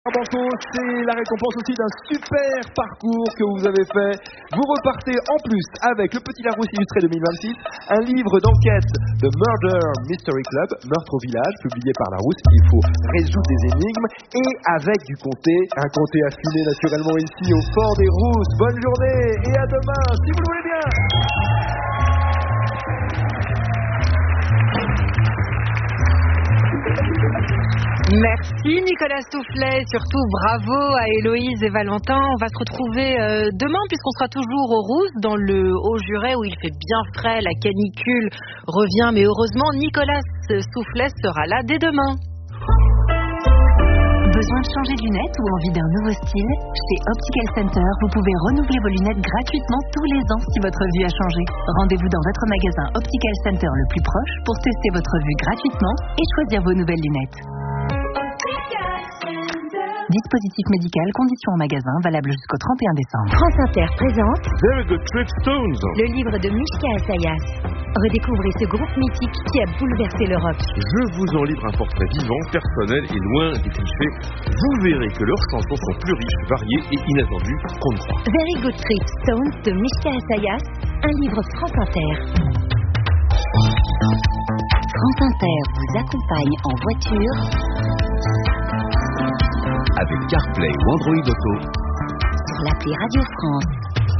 Banco, c'est la récompense aussi d'un super parcours que vous avez fait. Vous repartez en plus avec Le Petit Larousse illustré 2026, un livre d'enquête de Murder Mystery Club, Meurtre au village, publié par Larousse. Il faut résoudre des énigmes et avec du comté, un comté affiné naturellement ici au Fort des Rousses. Bonne journée et à demain, si vous le voulez bien. Merci Nicolas Soufflet, surtout bravo à Héloïse et Valentin. On va se retrouver demain puisqu'on sera toujours aux Rousses dans le Haut-Jurais où il fait bien frais, la canicule revient, mais heureusement Nicolas Soufflet sera là dès demain. Besoin de changer de lunettes ou envie d'un nouveau style? Chez Optical Center, vous pouvez renouveler vos lunettes gratuitement tous les ans si votre vue a changé. Rendez-vous dans votre magasin Optical Center le plus proche pour tester votre vue gratuitement et choisir vos nouvelles lunettes. Dispositif médical, conditions en magasin, valable jusqu'au 31 décembre. France Inter présente Very Good Trip Stones, le livre de Mishka Assayas. Redécouvrez ce groupe mythique qui a bouleversé l'Europe. Je vous en livre un portrait vivant, personnel et loin des clichés. Vous verrez que leurs chansons sont plus riches, variées et inattendues qu'on ne croit. Very Good Trip Stones de Mishka Assayas, un livre France Inter. France Inter vous accompagne en voiture avec CarPlay ou Android Auto sur l'appli Radio France.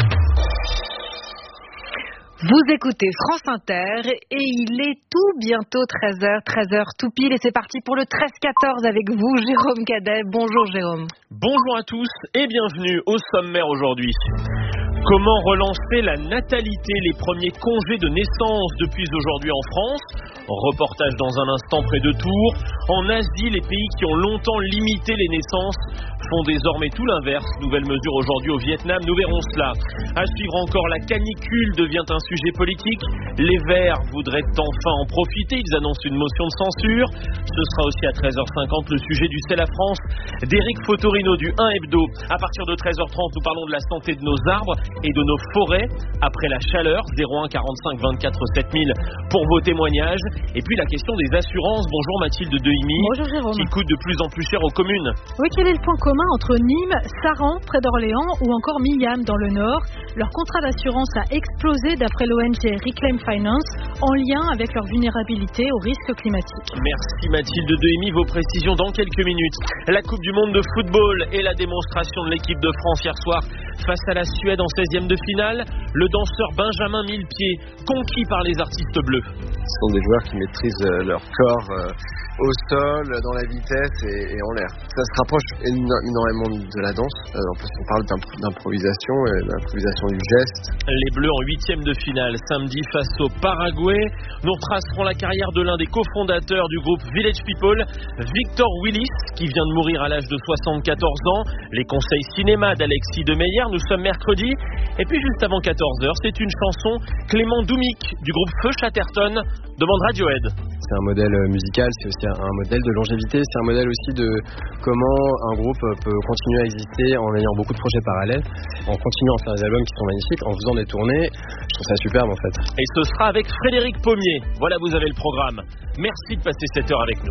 Vous écoutez France Inter et il est tout bientôt 13h tout pile et c'est parti pour le 13-14 avec vous, Jérôme Cadet. Bonjour Jérôme. Bonjour à tous et bienvenue au sommaire aujourd'hui. Comment relancer la natalité, les premiers congés de naissance depuis aujourd'hui en France? Reportage dans un instant près de Tours. En Asie, les pays qui ont longtemps limité les naissances font désormais tout l'inverse. Nouvelle mesure aujourd'hui au Vietnam, nous verrons cela. À suivre encore, la canicule devient un sujet politique. Les Verts voudraient enfin en profiter, ils annoncent une motion de censure. Ce sera aussi à 13h50 le sujet du C'est la France d'Éric Fotorino du 1 Hebdo. À partir de 13h30, nous parlons de la santé de nos arbres et de nos forêts après la chaleur. 01 45 24 7000 pour vos témoignages. Et puis la question des assurances. Bonjour Mathilde Dehimi. Bonjour Jérôme. Qui coûte de plus en plus cher aux communes. Oui, quel est le point commun entre Nîmes, Saran, près d'Orléans ou encore Millam dans le Nord? Leur contrat d'assurance a explosé d'après l'ONG Reclaim Finance en lien avec leur vulnérabilité aux risques climatiques. Merci Mathilde Dehimi. Vos précisions dans quelques minutes. La Coupe du Monde de football et la démonstration de l'équipe de France hier soir face à la Suède en 16e de finale. Le danseur Benjamin Millepied, conquis par les artistes bleus. Ce sont des joueurs qui maîtrisent leur corps au sol, dans la vitesse et en l'air. Ça se rapproche énormément de la danse. En plus, on parle d'improvisation et d'improvisation du geste. Les Bleus en 8e de finale samedi face au Paraguay. Nous retracerons la carrière de l'un des cofondateurs du groupe Village People, Victor Willis, qui vient de mourir à l'âge de 74 ans. Les conseils cinéma d'Alexis de Meyer. Nous sommes mercredi. Et puis juste avant 14h, c'est une chanson Clément Doumic du groupe Feu Chatterton demande Radiohead. C'est un modèle musical, c'est aussi un modèle de longévité, c'est un modèle aussi de comment un groupe peut continuer à exister en ayant beaucoup de projets parallèles, en continuant à faire des albums qui sont magnifiques, en faisant des tournées. Je trouve ça superbe en fait. Et ce sera avec Frédéric Pommier. Voilà, vous avez le programme. Merci de passer cette heure avec nous.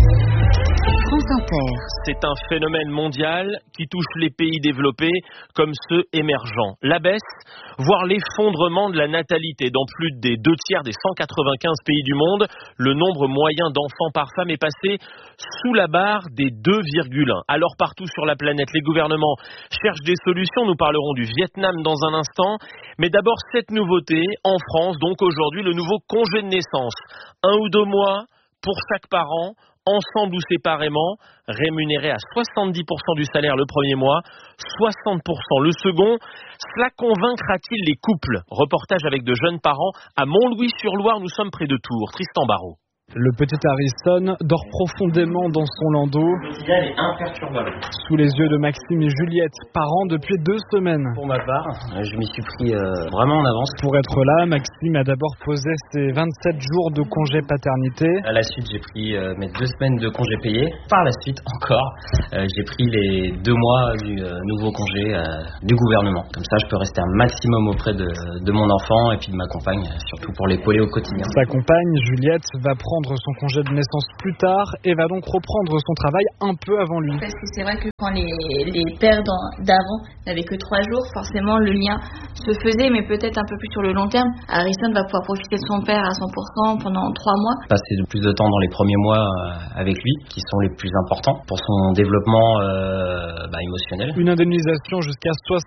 France Inter. C'est un phénomène mondial qui touche les pays développés comme ceux émergents. La baisse, voire l'effondrement de la natalité dans plus des 2/3 des 195 pays du monde. Le nombre moyen d'enfants par femme est passé sous la barre des 2,1. Alors partout sur la planète, les gouvernements cherchent des solutions. Nous parlerons du Vietnam dans un instant. Mais d'abord, cette nouveauté en France, donc aujourd'hui, le nouveau congé de naissance. 1 ou 2 mois pour chaque parent, ensemble ou séparément, rémunéré à 70% du salaire le premier mois, 60% le second. Cela convaincra-t-il les couples? Reportage avec de jeunes parents à Montlouis-sur-Loire, nous sommes près de Tours. Tristan Barraud. Le petit Harrison dort profondément dans son landau. Le quotidien est imperturbable. Sous les yeux de Maxime et Juliette, parents depuis 2 semaines. Pour ma part, je m'y suis pris vraiment en avance. Pour être là, Maxime a d'abord posé ses 27 jours de congé paternité. À la suite, j'ai pris mes 2 semaines de congé payé. Par la suite, encore, j'ai pris les 2 mois du nouveau congé du gouvernement. Comme ça, je peux rester un maximum auprès de mon enfant et puis de ma compagne, surtout pour l'épauler au quotidien. Sa compagne, Juliette, va prendre prendre son congé de naissance plus tard et va donc reprendre son travail un peu avant lui. Parce que c'est vrai que quand les pères d'avant n'avaient que 3 jours, forcément le lien se faisait, mais peut-être un peu plus sur le long terme. Harrison va pouvoir profiter de son père à 100% pendant 3 mois. Passer plus de temps dans les premiers mois avec lui, qui sont les plus importants pour son développement émotionnel. Une indemnisation jusqu'à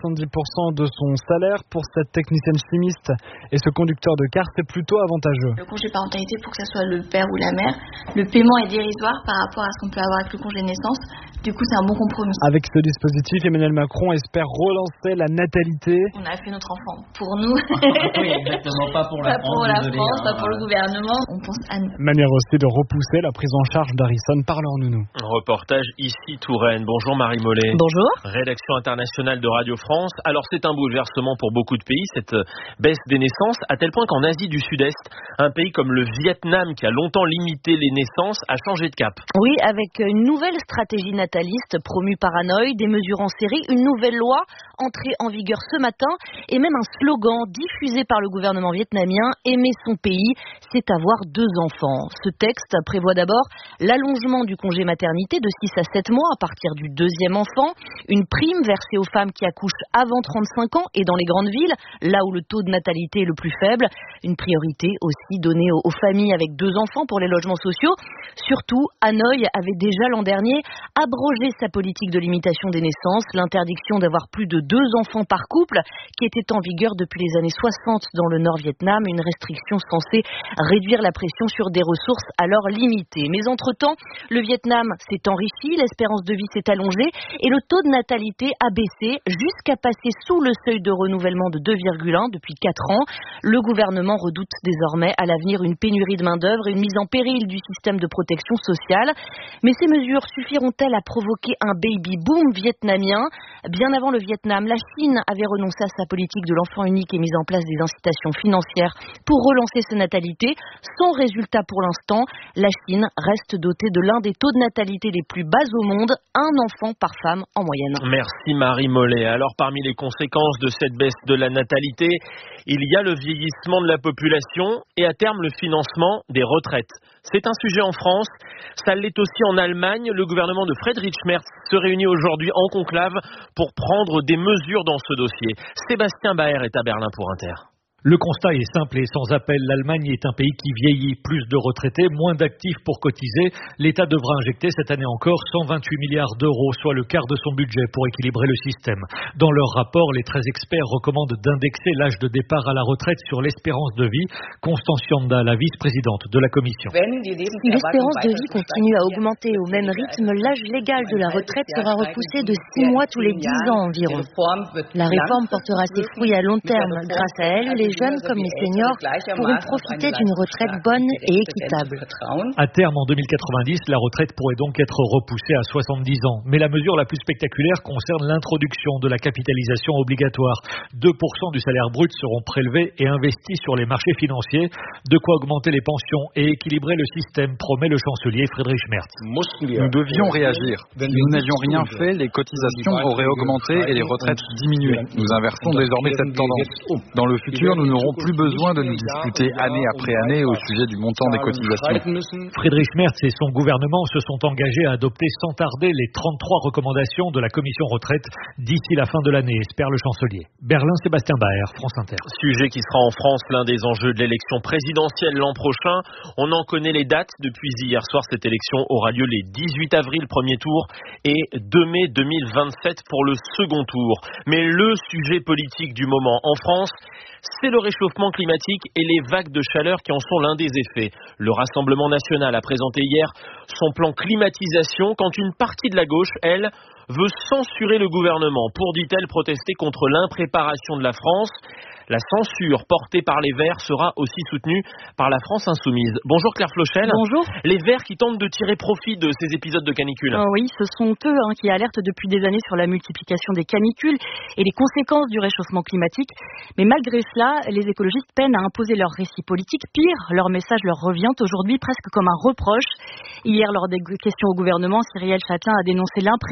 70% de son salaire pour cette technicienne chimiste et ce conducteur de car, c'est plutôt avantageux. Le congé parentalité, pour que ce soit le père ou la mère, le paiement est dérisoire par rapport à ce qu'on peut avoir avec le congé de naissance. Du coup, c'est un bon compromis. Avec ce dispositif, Emmanuel Macron espère relancer la natalité. On a fait notre enfant pour nous. Oui, exactement, pas pour la France. Pas pour le gouvernement. On pense à nous. Manière aussi de repousser la prise en charge d'Harrison par leur nounou. Reportage ici Touraine. Bonjour Marie Mollet. Bonjour. Rédaction internationale de Radio France. Alors c'est un bouleversement pour beaucoup de pays, cette baisse des naissances, à tel point qu'en Asie du Sud-Est, un pays comme le Vietnam, qui a longtemps limité les naissances, a changé de cap. Oui, avec une nouvelle stratégie nataliste promue par Hanoï, des mesures en série, une nouvelle loi entrée en vigueur ce matin et même un slogan diffusé par le gouvernement vietnamien, aimer son pays, c'est avoir 2 enfants. Ce texte prévoit d'abord l'allongement du congé maternité de 6 à 7 mois à partir du 2e enfant, une prime versée aux femmes qui accouchent avant 35 ans et dans les grandes villes, là où le taux de natalité est le plus faible, une priorité aussi donnée aux familles avec 2 enfants pour les logements sociaux. Surtout, Hanoï avait déjà l'an dernier abrogé sa politique de limitation des naissances, l'interdiction d'avoir plus de 2 enfants par couple, qui était en vigueur depuis les années 60 dans le Nord-Vietnam, une restriction censée réduire la pression sur des ressources alors limitées. Mais entre-temps, le Vietnam s'est enrichi, l'espérance de vie s'est allongée et le taux de natalité a baissé jusqu'à passer sous le seuil de renouvellement de 2,1 depuis 4 ans. Le gouvernement redoute désormais à l'avenir une pénurie de main-d'œuvre et une mise en péril du système de protection sociale. Mais ces mesures suffiront-elles à provoquer un baby-boom vietnamien ? Bien avant le Vietnam, la Chine avait renoncé à sa politique de l'enfant unique et mis en place des incitations financières pour relancer sa natalité. Sans résultat pour l'instant, la Chine reste dotée de l'un des taux de natalité les plus bas au monde, 1 enfant par femme en moyenne. Merci Marie Mollet. Alors parmi les conséquences de cette baisse de la natalité, il y a le vieillissement de la population et à terme le financement des retraites. C'est un sujet en France, ça l'est aussi en Allemagne. Le gouvernement de Friedrich Merz se réunit aujourd'hui en conclave pour prendre des mesures dans ce dossier. Sébastien Baer est à Berlin pour Inter. Le constat est simple et sans appel. L'Allemagne est un pays qui vieillit. Plus de retraités, moins d'actifs pour cotiser. L'État devra injecter cette année encore 128 milliards d'euros, soit le quart de son budget pour équilibrer le système. Dans leur rapport, les 13 experts recommandent d'indexer l'âge de départ à la retraite sur l'espérance de vie. Constance Yanda, la vice-présidente de la Commission. Si l'espérance de vie continue à augmenter au même rythme, l'âge légal de la retraite sera repoussé de 6 mois tous les 10 ans environ. La réforme portera ses fruits à long terme. Grâce à elle, les jeunes comme les seniors pourront profiter d'une retraite bonne et équitable. À terme, en 2090, la retraite pourrait donc être repoussée à 70 ans. Mais la mesure la plus spectaculaire concerne l'introduction de la capitalisation obligatoire. 2% du salaire brut seront prélevés et investis sur les marchés financiers. De quoi augmenter les pensions et équilibrer le système, promet le chancelier Friedrich Merz. Nous devions réagir. Si nous n'avions rien fait, les cotisations auraient augmenté et les retraites diminué. Nous inversons désormais cette tendance. Dans le futur, nous n'aurons plus besoin de nous disputer année après année au sujet du montant des cotisations. Friedrich Merz et son gouvernement se sont engagés à adopter sans tarder les 33 recommandations de la commission retraite d'ici la fin de l'année, espère le chancelier. Berlin, Sébastien Baer, France Inter. Sujet qui sera en France l'un des enjeux de l'élection présidentielle l'an prochain. On en connaît les dates depuis hier soir. Cette élection aura lieu les 18 avril, premier tour, et 2 mai 2027 pour le second tour. Mais le sujet politique du moment en France, c'est le réchauffement climatique et les vagues de chaleur qui en sont l'un des effets. Le Rassemblement national a présenté hier son plan climatisation quand une partie de la gauche, elle, veut censurer le gouvernement pour, dit-elle, protester contre l'impréparation de la France. La censure portée par les Verts sera aussi soutenue par la France insoumise. Bonjour Claire Flochel. Bonjour. Les Verts qui tentent de tirer profit de ces épisodes de canicule. Oui, ce sont eux qui alertent depuis des années sur la multiplication des canicules et les conséquences du réchauffement climatique. Mais malgré cela, les écologistes peinent à imposer leur récit politique. Pire, leur message leur revient aujourd'hui presque comme un reproche. Hier, lors des questions au gouvernement, Cyrielle Châtelain a dénoncé l'impréparation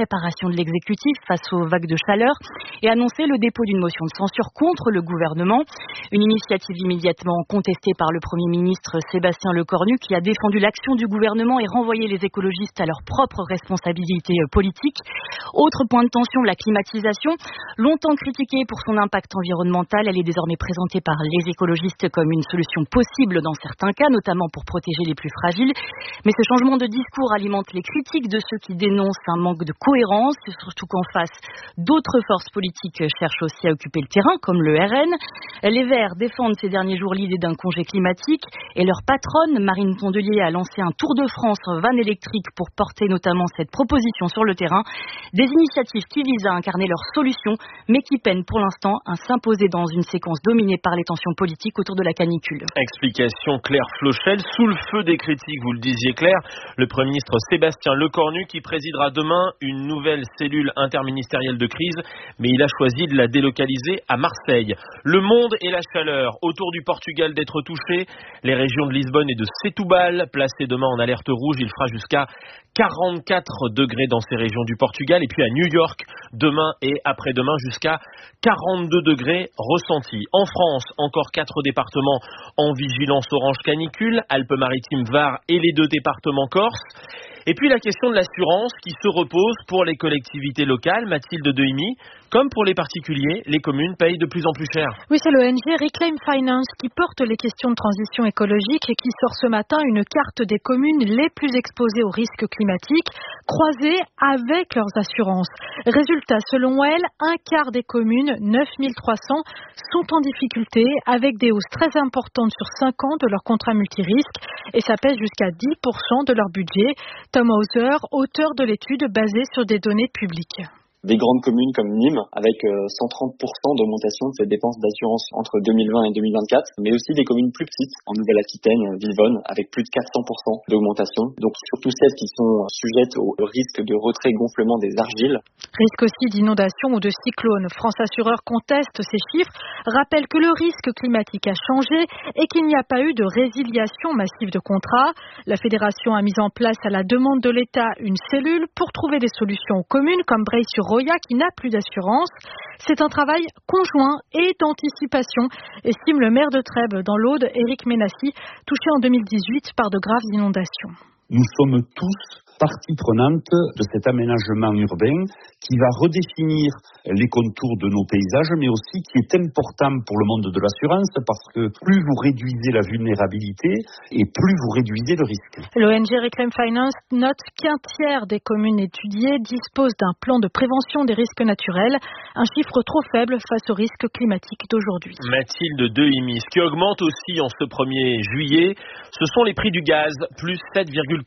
réaction de l'exécutif face aux vagues de chaleur et annoncé le dépôt d'une motion de censure contre le gouvernement. Une initiative immédiatement contestée par le Premier ministre Sébastien Lecornu qui a défendu l'action du gouvernement et renvoyé les écologistes à leurs propres responsabilités politiques. Autre point de tension, la climatisation. Longtemps critiquée pour son impact environnemental, elle est désormais présentée par les écologistes comme une solution possible dans certains cas, notamment pour protéger les plus fragiles. Mais ce changement de discours alimente les critiques de ceux qui dénoncent un manque de cohérence, surtout qu'en face, d'autres forces politiques cherchent aussi à occuper le terrain, comme le RN. Les Verts défendent ces derniers jours l'idée d'un congé climatique et leur patronne, Marine Tondelier, a lancé un tour de France en van électrique pour porter notamment cette proposition sur le terrain. Des initiatives qui visent à incarner leurs solutions, mais qui peinent pour l'instant à s'imposer dans une séquence dominée par les tensions politiques autour de la canicule. Explication Claire Flochel, sous le feu des critiques, vous le disiez Claire, le Premier ministre Sébastien Lecornu qui présidera demain une nouvelle cellule interministérielle de crise, mais il a choisi de la délocaliser à Marseille. Le monde et la chaleur autour du Portugal d'être touchés, les régions de Lisbonne et de Setúbal placées demain en alerte rouge, il fera jusqu'à 44 degrés dans ces régions du Portugal, et puis à New York, demain et après-demain, jusqu'à 42 degrés ressentis. En France, encore 4 départements en vigilance orange canicule, Alpes-Maritimes, Var et les 2 départements Corse. Et puis la question de l'assurance qui se repose pour les collectivités locales, Mathilde Dehimi, comme pour les particuliers, les communes payent de plus en plus cher. Oui, c'est l'ONG Reclaim Finance qui porte les questions de transition écologique et qui sort ce matin une carte des communes les plus exposées aux risques climatiques, croisée avec leurs assurances. Résultat, selon elle, un quart des communes, 9300, sont en difficulté avec des hausses très importantes sur 5 ans de leur contrat multirisque et ça pèse jusqu'à 10% de leur budget. Tom Hauser, auteur de l'étude basée sur des données publiques. Des grandes communes comme Nîmes, avec 130% d'augmentation de ses dépenses d'assurance entre 2020 et 2024, mais aussi des communes plus petites, en Nouvelle-Aquitaine, Vivonne, avec plus de 400% d'augmentation. Donc surtout celles qui sont sujettes au risque de retrait-gonflement des argiles. Risque aussi d'inondation ou de cyclone. France Assureurs conteste ces chiffres, rappelle que le risque climatique a changé et qu'il n'y a pas eu de résiliation massive de contrats. La fédération a mis en place à la demande de l'État une cellule pour trouver des solutions aux communes comme Breil-sur-Roya qui n'a plus d'assurance. C'est un travail conjoint et d'anticipation, estime le maire de Trèbes dans l'Aude, Éric Ménassi, touché en 2018 par de graves inondations. Nous sommes tous partie prenante de cet aménagement urbain qui va redéfinir les contours de nos paysages, mais aussi qui est important pour le monde de l'assurance parce que plus vous réduisez la vulnérabilité et plus vous réduisez le risque. L'ONG Reclaim Finance note qu'un tiers des communes étudiées disposent d'un plan de prévention des risques naturels, un chiffre trop faible face aux risques climatiques d'aujourd'hui. Mathilde Dehimi, ce qui augmente aussi en ce 1er juillet, ce sont les prix du gaz, plus 7,4%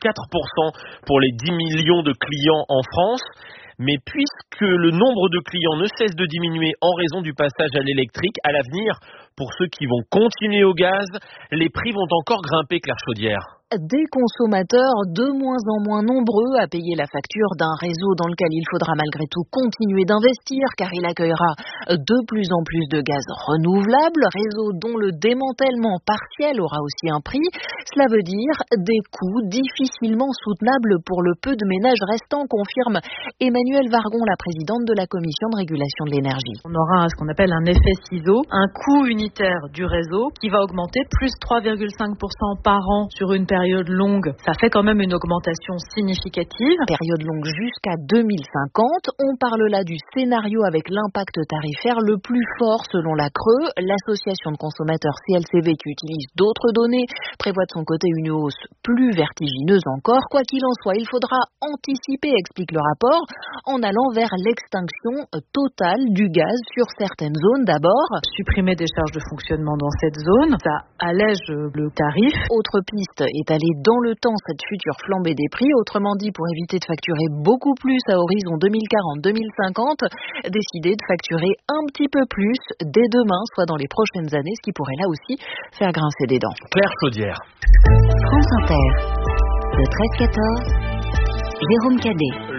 pour les 10 millions de clients en France. Mais puisque le nombre de clients ne cesse de diminuer en raison du passage à l'électrique, à l'avenir, pour ceux qui vont continuer au gaz, les prix vont encore grimper, Claire Chaudière. Des consommateurs de moins en moins nombreux à payer la facture d'un réseau dans lequel il faudra malgré tout continuer d'investir car il accueillera de plus en plus de gaz renouvelable, réseau dont le démantèlement partiel aura aussi un prix. Cela veut dire des coûts difficilement soutenables pour le peu de ménages restants, confirme Emmanuelle Vargon, la présidente de la Commission de régulation de l'énergie. On aura ce qu'on appelle un effet ciseau, un coût unitaire du réseau qui va augmenter plus 3,5% par an sur une période longue. Ça fait quand même une augmentation significative. Période longue jusqu'à 2050. On parle là du scénario avec l'impact tarifaire le plus fort selon la Creux. L'association de consommateurs CLCV qui utilise d'autres données prévoit de son côté une hausse plus vertigineuse encore. Quoi qu'il en soit, il faudra anticiper, explique le rapport, en allant vers l'extinction totale du gaz sur certaines zones d'abord. Supprimer des charges de fonctionnement dans cette zone, ça allège le tarif. Autre piste, étaler dans le temps cette future flambée des prix, autrement dit pour éviter de facturer beaucoup plus à horizon 2040-2050, décider de facturer un petit peu plus dès demain, soit dans les prochaines années, ce qui pourrait là aussi faire grincer des dents. Claire Chaudière. France Inter, le 13-14. Jérôme Cadet.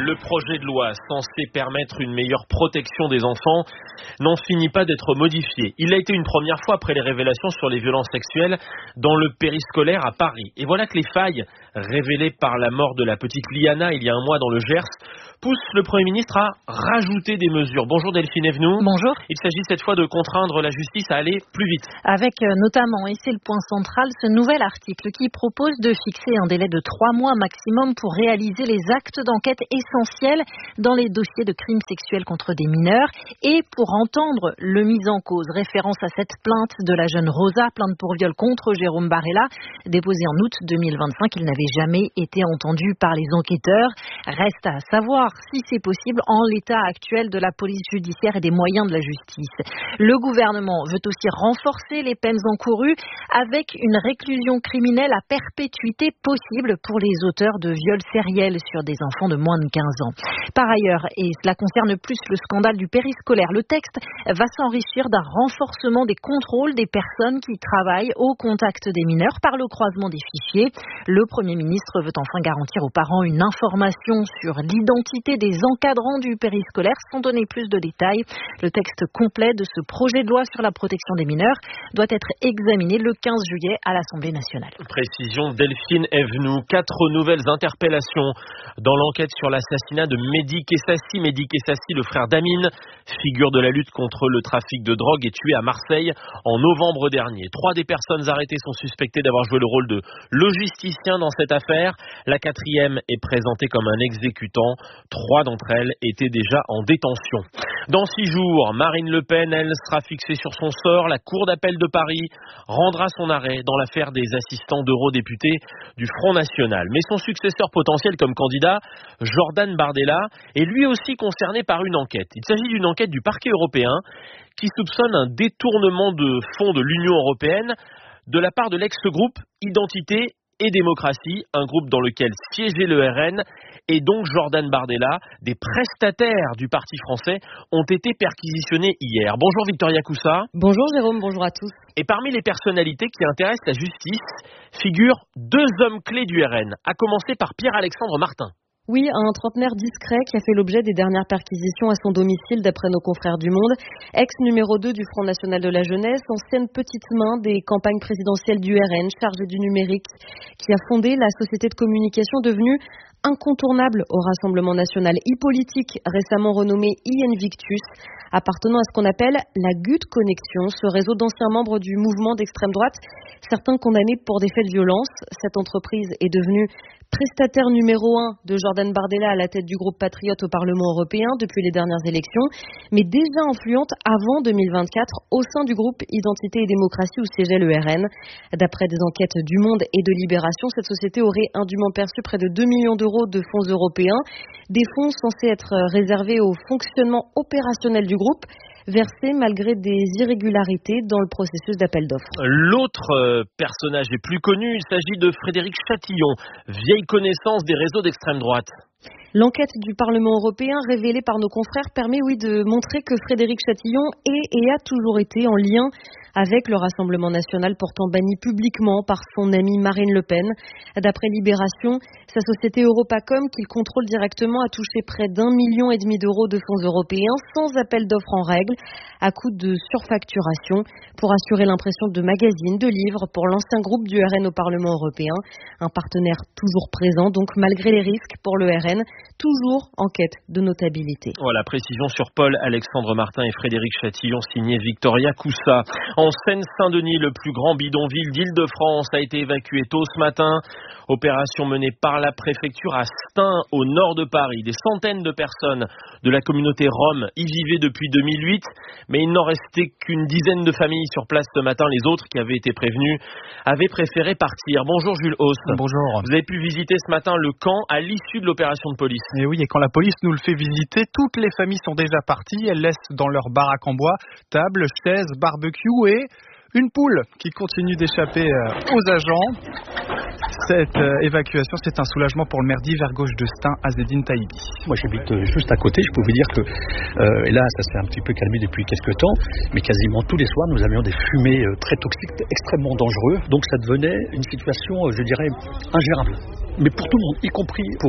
le projet de loi censé permettre une meilleure protection des enfants n'en finit pas d'être modifié. Il a été une première fois après les révélations sur les violences sexuelles dans le périscolaire à Paris. Et voilà que les failles révélées par la mort de la petite Liana il y a un mois dans le Gers poussent le Premier ministre à rajouter des mesures. Bonjour Delphine Evenou. Bonjour. Il s'agit cette fois de contraindre la justice à aller plus vite. Avec notamment, et c'est le point central, ce nouvel article qui propose de fixer un délai de 3 mois maximum pour réaliser les actes d'enquête essentiels dans les dossiers de crimes sexuels contre des mineurs et pour entendre le mis en cause. Référence à cette plainte de la jeune Rosa, plainte pour viol contre Jérôme Barella, déposée en août 2025. Il n'avait jamais été entendu par les enquêteurs. Reste à savoir si c'est possible en l'état actuel de la police judiciaire et des moyens de la justice. Le gouvernement veut aussi renforcer les peines encourues avec une réclusion criminelle à perpétuité possible pour les auteurs de viols sériels sur des enfants de moins de 15 ans. Par ailleurs, et cela concerne plus le scandale du périscolaire, le texte va s'enrichir d'un renforcement des contrôles des personnes qui travaillent au contact des mineurs par le croisement des fichiers. Le Premier ministre veut enfin garantir aux parents une information sur l'identité des encadrants du périscolaire sans donner plus de détails. Le texte complet de ce projet de loi sur la protection des mineurs doit être examiné le 15 juillet à l'Assemblée nationale. Précision Delphine Evenou. 4 nouvelles interpellations dans l'enquête sur l'assassinat de Mehdi Kessassi. Mehdi Kessassi, le frère d'Amine, figure de la lutte contre le trafic de drogue, est tué à Marseille en novembre dernier. 3 des personnes arrêtées sont suspectées d'avoir joué le rôle de logisticien dans cette affaire. La 4e est présentée comme un exécutant. 3 d'entre elles étaient déjà en détention. Dans 6 jours, Marine Le Pen, elle, sera fixée sur son sort. La Cour d'appel de Paris rendra son arrêt dans l'affaire des assistants d'eurodéputés du Front National. Mais son successeur potentiel comme candidat, Jordan Bardella, est lui aussi concerné par une enquête. Il s'agit d'une enquête du parquet européen qui soupçonne un détournement de fonds de l'Union européenne de la part de l'ex-groupe Identité et démocratie, un groupe dans lequel siégeait le RN et donc Jordan Bardella. Des prestataires du Parti français ont été perquisitionnés hier. Bonjour Victoria Coussa. Bonjour Jérôme, bonjour à tous. Et parmi les personnalités qui intéressent la justice figurent 2 hommes clés du RN, à commencer par Pierre-Alexandre Martin. Oui, un trentenaire discret qui a fait l'objet des dernières perquisitions à son domicile d'après nos confrères du Monde. Ex numéro 2 du Front National de la Jeunesse, ancienne petite main des campagnes présidentielles du RN, chargé du numérique, qui a fondé la société de communication devenue incontournable au Rassemblement national e-politique, récemment renommé e-Invictus, appartenant à ce qu'on appelle la GUT Connexion, ce réseau d'anciens membres du mouvement d'extrême droite, certains condamnés pour des faits de violence. Cette entreprise est devenue prestataire numéro 1 de Jordan Bardella à la tête du groupe Patriote au Parlement européen depuis les dernières élections, mais déjà influente avant 2024 au sein du groupe Identité et démocratie où siégeait le RN. D'après des enquêtes du Monde et de Libération, cette société aurait indûment perçu près de 2 millions d'euros de fonds européens, des fonds censés être réservés au fonctionnement opérationnel du groupe, versés malgré des irrégularités dans le processus d'appel d'offres. L'autre personnage est plus connu, il s'agit de Frédéric Chatillon, vieille connaissance des réseaux d'extrême droite. L'enquête du Parlement européen révélée par nos confrères permet, de montrer que Frédéric Chatillon est et a toujours été en lien avec le Rassemblement national pourtant banni publiquement par son amie Marine Le Pen. D'après Libération, sa société Europacom, qu'il contrôle directement, a touché près d'1,5 million d'euros de fonds européens sans appel d'offres en règle, à coup de surfacturation, pour assurer l'impression de magazines, de livres pour l'ancien groupe du RN au Parlement européen. Un partenaire toujours présent, donc malgré les risques pour le RN, toujours en quête de notabilité. Voilà, précision sur Paul-Alexandre Martin et Frédéric Chatillon, signé Victoria Coussa. En Seine-Saint-Denis, le plus grand bidonville d'Île-de-France a été évacué tôt ce matin. Opération menée par la préfecture à Stein, au nord de Paris. Des centaines de personnes de la communauté rome y vivaient depuis 2008, mais il n'en restait qu'une dizaine de familles sur place ce matin. Les autres qui avaient été prévenus avaient préféré partir. Bonjour Jules Hauss. Bonjour. Vous avez pu visiter ce matin le camp à l'issue de l'opération de police. Et oui, et quand la police nous le fait visiter, toutes les familles sont déjà parties. Elles laissent dans leur baraque en bois table, chaises, barbecue et une poule qui continue d'échapper aux agents. Cette évacuation, c'est un soulagement pour le maire d'Hiver Gauche de Stein, Azzedine Taïbi. Moi, j'habite juste à côté. Je peux vous dire que, et là, ça s'est un petit peu calmé depuis quelques temps, mais quasiment tous les soirs, nous avions des fumées très toxiques, extrêmement dangereux. Donc, ça devenait une situation, je dirais, ingérable. Mais pour tout le monde, y compris pour eux.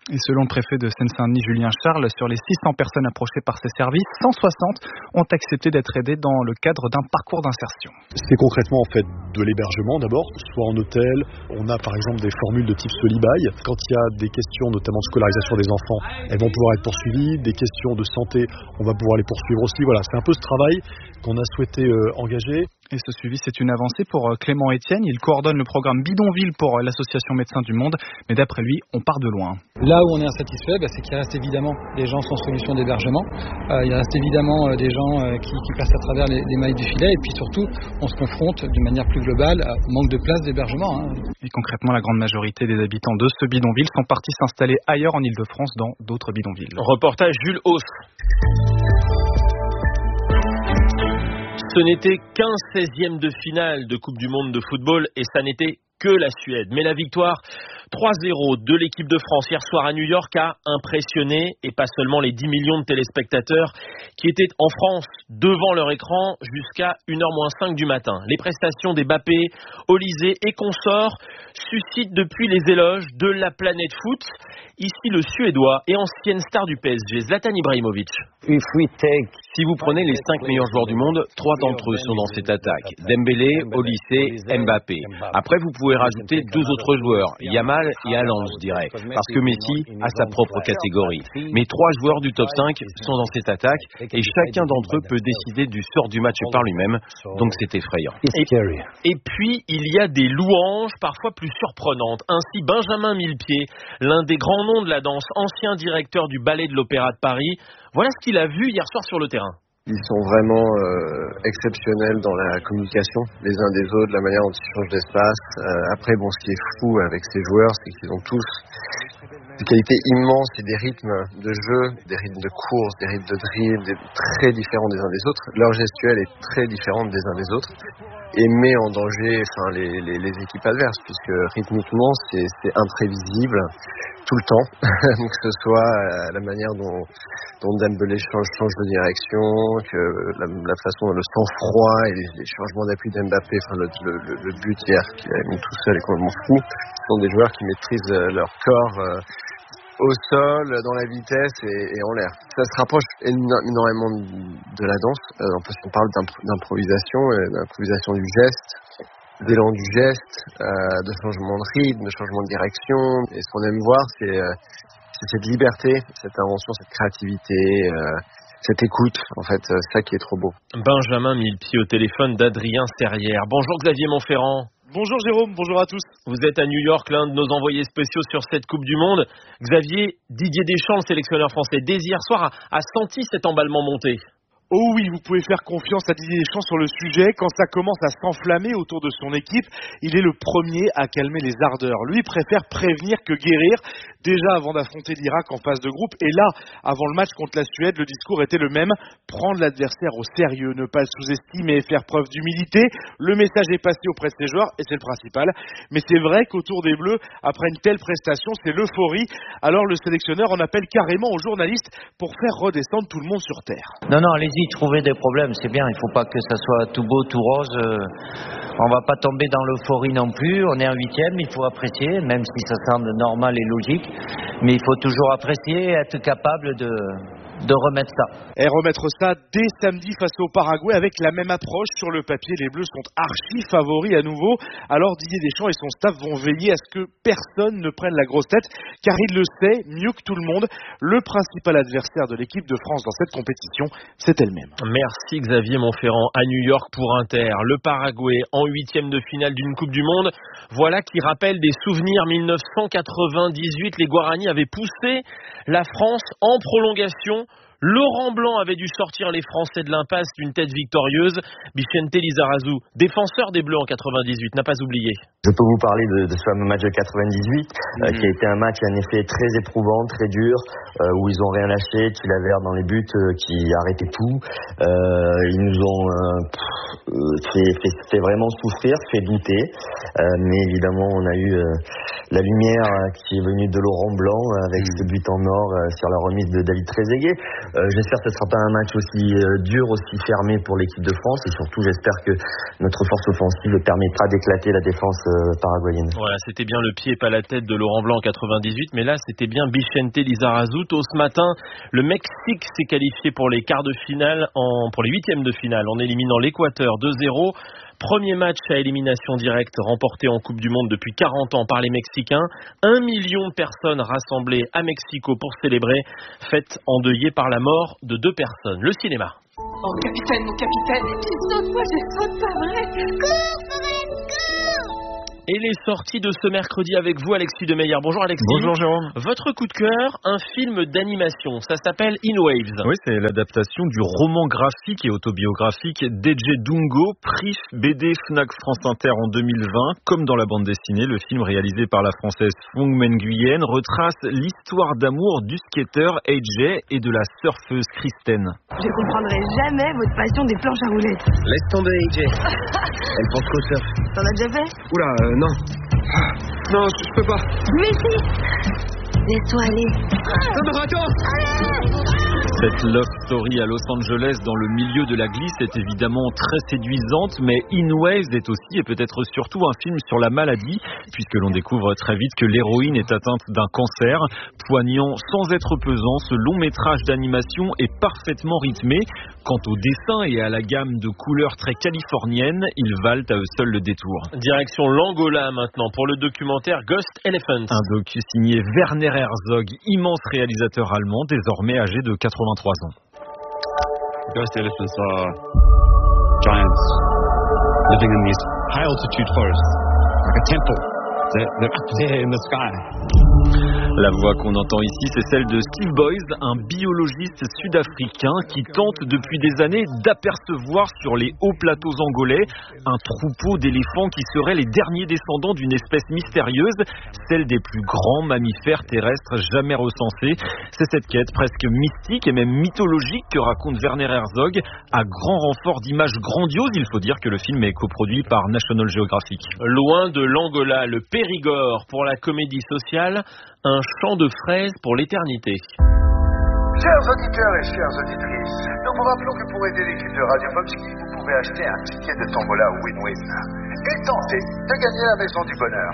Et selon le préfet de Seine-Saint-Denis, Julien Charles, sur les 600 personnes approchées par ces services, 160 ont accepté d'être aidées dans le cadre d'un parcours d'insertion. C'est concrètement en fait de l'hébergement d'abord, soit en hôtel. On a par exemple des formules de type Solibail. Quand il y a des questions notamment de scolarisation des enfants, elles vont pouvoir être poursuivies. Des questions de santé, on va pouvoir les poursuivre aussi. Voilà, c'est un peu ce travail qu'on a souhaité engager. Et ce suivi, c'est une avancée pour Clément Etienne. Il coordonne le programme Bidonville pour l'association Médecins du Monde. Mais d'après lui, on part de loin. Là où on est insatisfait, c'est qu'il reste évidemment des gens sans solution d'hébergement. Il reste évidemment des gens qui passent à travers les mailles du filet. Et puis surtout, on se confronte de manière plus globale au manque de place d'hébergement. Et concrètement, la grande majorité des habitants de ce bidonville sont partis s'installer ailleurs en Ile-de-France dans d'autres bidonvilles. Reportage Jules Hauss. Ce n'était qu'un 16e de finale de Coupe du Monde de football et ça n'était que la Suède. Mais la victoire 3-0 de l'équipe de France hier soir à New York a impressionné, et pas seulement les 10 millions de téléspectateurs qui étaient en France devant leur écran jusqu'à 1h-5 du matin. Les prestations des Mbappé, Olysée et consorts suscitent depuis les éloges de la planète foot. Ici le Suédois et ancienne star du PSG, Zlatan Ibrahimovic. Si vous prenez les 5 meilleurs joueurs du monde, 3 d'entre eux sont dans cette attaque. Dembélé, Olysée, Mbappé. Après, vous pouvez rajouter 2 autres joueurs, Yamal et Haaland, je dirais, parce que Messi a sa propre catégorie. Mais 3 joueurs du top 5 sont dans cette attaque et chacun d'entre eux peut décider du sort du match par lui-même, donc c'est effrayant. Et puis, il y a des louanges parfois plus surprenantes. Ainsi, Benjamin Millepied, l'un des grands noms de la danse, ancien directeur du Ballet de l'Opéra de Paris, voilà ce qu'il a vu hier soir sur le terrain. Ils sont vraiment exceptionnels dans la communication les uns des autres, la manière dont ils changent d'espace. Après, ce qui est fou avec ces joueurs, c'est qu'ils ont tous des qualités immenses et des rythmes de jeu, des rythmes de course, des rythmes de drill, très différents des uns des autres. Leur gestuelle est très différente des uns des autres et met en danger les équipes adverses, puisque rythmiquement, c'est imprévisible tout le temps, que ce soit la manière dont Dembélé change de direction, que la façon dont le sang-froid et les changements d'appui d'Mbappé, le but hier qu'il a mis tout seul est complètement fou. Ce sont des joueurs qui maîtrisent leur corps au sol, dans la vitesse et en l'air. Ça se rapproche énormément de la danse, parce qu'on parle d'improvisation du geste, d'élan du geste, de changement de rythme, de changement de direction. Et ce qu'on aime voir, c'est cette liberté, cette invention, cette créativité, cette écoute. En fait, c'est ça qui est trop beau. Benjamin Millepied au téléphone d'Adrien Serrière. Bonjour Xavier Montferrand. Bonjour Jérôme, bonjour à tous. Vous êtes à New York, l'un de nos envoyés spéciaux sur cette Coupe du Monde. Xavier, Didier Deschamps, le sélectionneur français, dès hier soir, a senti cet emballement monter. Oh oui, vous pouvez faire confiance à Didier Deschamps sur le sujet. Quand ça commence à s'enflammer autour de son équipe, il est le premier à calmer les ardeurs. Lui préfère prévenir que guérir. Déjà avant d'affronter l'Irak en phase de groupe, et là, avant le match contre la Suède, le discours était le même. Prendre l'adversaire au sérieux, ne pas le sous-estimer et faire preuve d'humilité. Le message est passé auprès de ses joueurs et c'est le principal. Mais c'est vrai qu'autour des Bleus, après une telle prestation, c'est l'euphorie. Alors le sélectionneur en appelle carrément aux journalistes pour faire redescendre tout le monde sur terre. Non, allez-y, trouvez des problèmes, c'est bien. Il ne faut pas que ça soit tout beau, tout rose. On ne va pas tomber dans l'euphorie non plus. On est en 8e, il faut apprécier, même si ça semble normal et logique. Mais il faut toujours apprécier et être capable de remettre ça. Et remettre ça dès samedi face au Paraguay avec la même approche. Sur le papier, les Bleus sont archi favoris à nouveau. Alors Didier Deschamps et son staff vont veiller à ce que personne ne prenne la grosse tête, car il le sait mieux que tout le monde. Le principal adversaire de l'équipe de France dans cette compétition, c'est elle-même. Merci Xavier Montferrand à New York pour Inter. Le Paraguay en 8e de finale d'une Coupe du Monde. Voilà qui rappelle des souvenirs. 1998, les Guarani avaient poussé la France en prolongation. Laurent Blanc avait dû sortir les Français de l'impasse d'une tête victorieuse. Vicente Lizarazu, défenseur des Bleus en 98, n'a pas oublié. Je peux vous parler de ce fameux match de 98, qui a été un match en effet très éprouvant, très dur, où ils ont rien lâché, Chilavert dans les buts, qui arrêtait tout. Ils nous ont fait vraiment souffrir, fait douter. Mais évidemment, on a eu la lumière qui est venue de Laurent Blanc avec ce but en or sur la remise de David Trezeguet. J'espère que ce ne sera pas un match aussi dur, aussi fermé pour l'équipe de France, et surtout j'espère que notre force offensive permettra d'éclater la défense paraguayenne. Voilà, c'était bien le pied et pas la tête de Laurent Blanc en 98, mais là c'était bien Vicente Lizarazu. Ce matin, le Mexique s'est qualifié pour les quarts de finale, pour les huitièmes de finale, en éliminant l'Équateur 2-0. Premier match à élimination directe remporté en Coupe du Monde depuis 40 ans par les Mexicains. 1 million de personnes rassemblées à Mexico pour célébrer, fête endeuillée par la mort de 2 personnes. Le cinéma. Oh capitaine, mon capitaine, il saute, moi je saute, pas vrai. Cours, Forrest, cours! Et les sorties de ce mercredi avec vous, Alexis Demeyer. Bonjour Alexis. Bonjour Jérôme. Votre coup de cœur, un film d'animation. Ça s'appelle In Waves. Oui, c'est l'adaptation du roman graphique et autobiographique d'Eje Dungo, prix BD Fnac France Inter en 2020. Comme dans la bande dessinée, le film réalisé par la française Fong Nguyen retrace l'histoire d'amour du skater Eje et de la surfeuse Kristen. Je comprendrai jamais votre passion des planches à roulettes. Laisse tomber Eje. Elle pense qu'au surf. T'en as déjà fait? Oula, non. Non, je peux pas. Mais si. Laisse-toi aller. Non, attends. Cette love story à Los Angeles dans le milieu de la glisse est évidemment très séduisante, mais In Waves est aussi et peut-être surtout un film sur la maladie, puisque l'on découvre très vite que l'héroïne est atteinte d'un cancer. Poignant sans être pesant, ce long métrage d'animation est parfaitement rythmé. Quant au dessin et à la gamme de couleurs très californiennes, ils valent à eux seuls le détour. Direction l'Angola maintenant pour le documentaire Ghost Elephant. Un docu signé Werner Herzog, immense réalisateur allemand, désormais âgé de 83 ans. Ghost elephants are giants living in these high altitude forests, like a temple. They're up there in the sky. La voix qu'on entend ici, c'est celle de Steve Boys, un biologiste sud-africain qui tente depuis des années d'apercevoir sur les hauts plateaux angolais un troupeau d'éléphants qui seraient les derniers descendants d'une espèce mystérieuse, celle des plus grands mammifères terrestres jamais recensés. C'est cette quête presque mystique et même mythologique que raconte Werner Herzog à grand renfort d'images grandioses. Il faut dire que le film est coproduit par National Geographic. Loin de l'Angola, le Périgord pour la comédie sociale, un champ de fraises pour l'éternité. Chers auditeurs et chères auditrices, nous vous rappelons que pour aider l'équipe de Radio Pomsky, vous pouvez acheter un ticket de tombola win-win et tenter de gagner la maison du bonheur.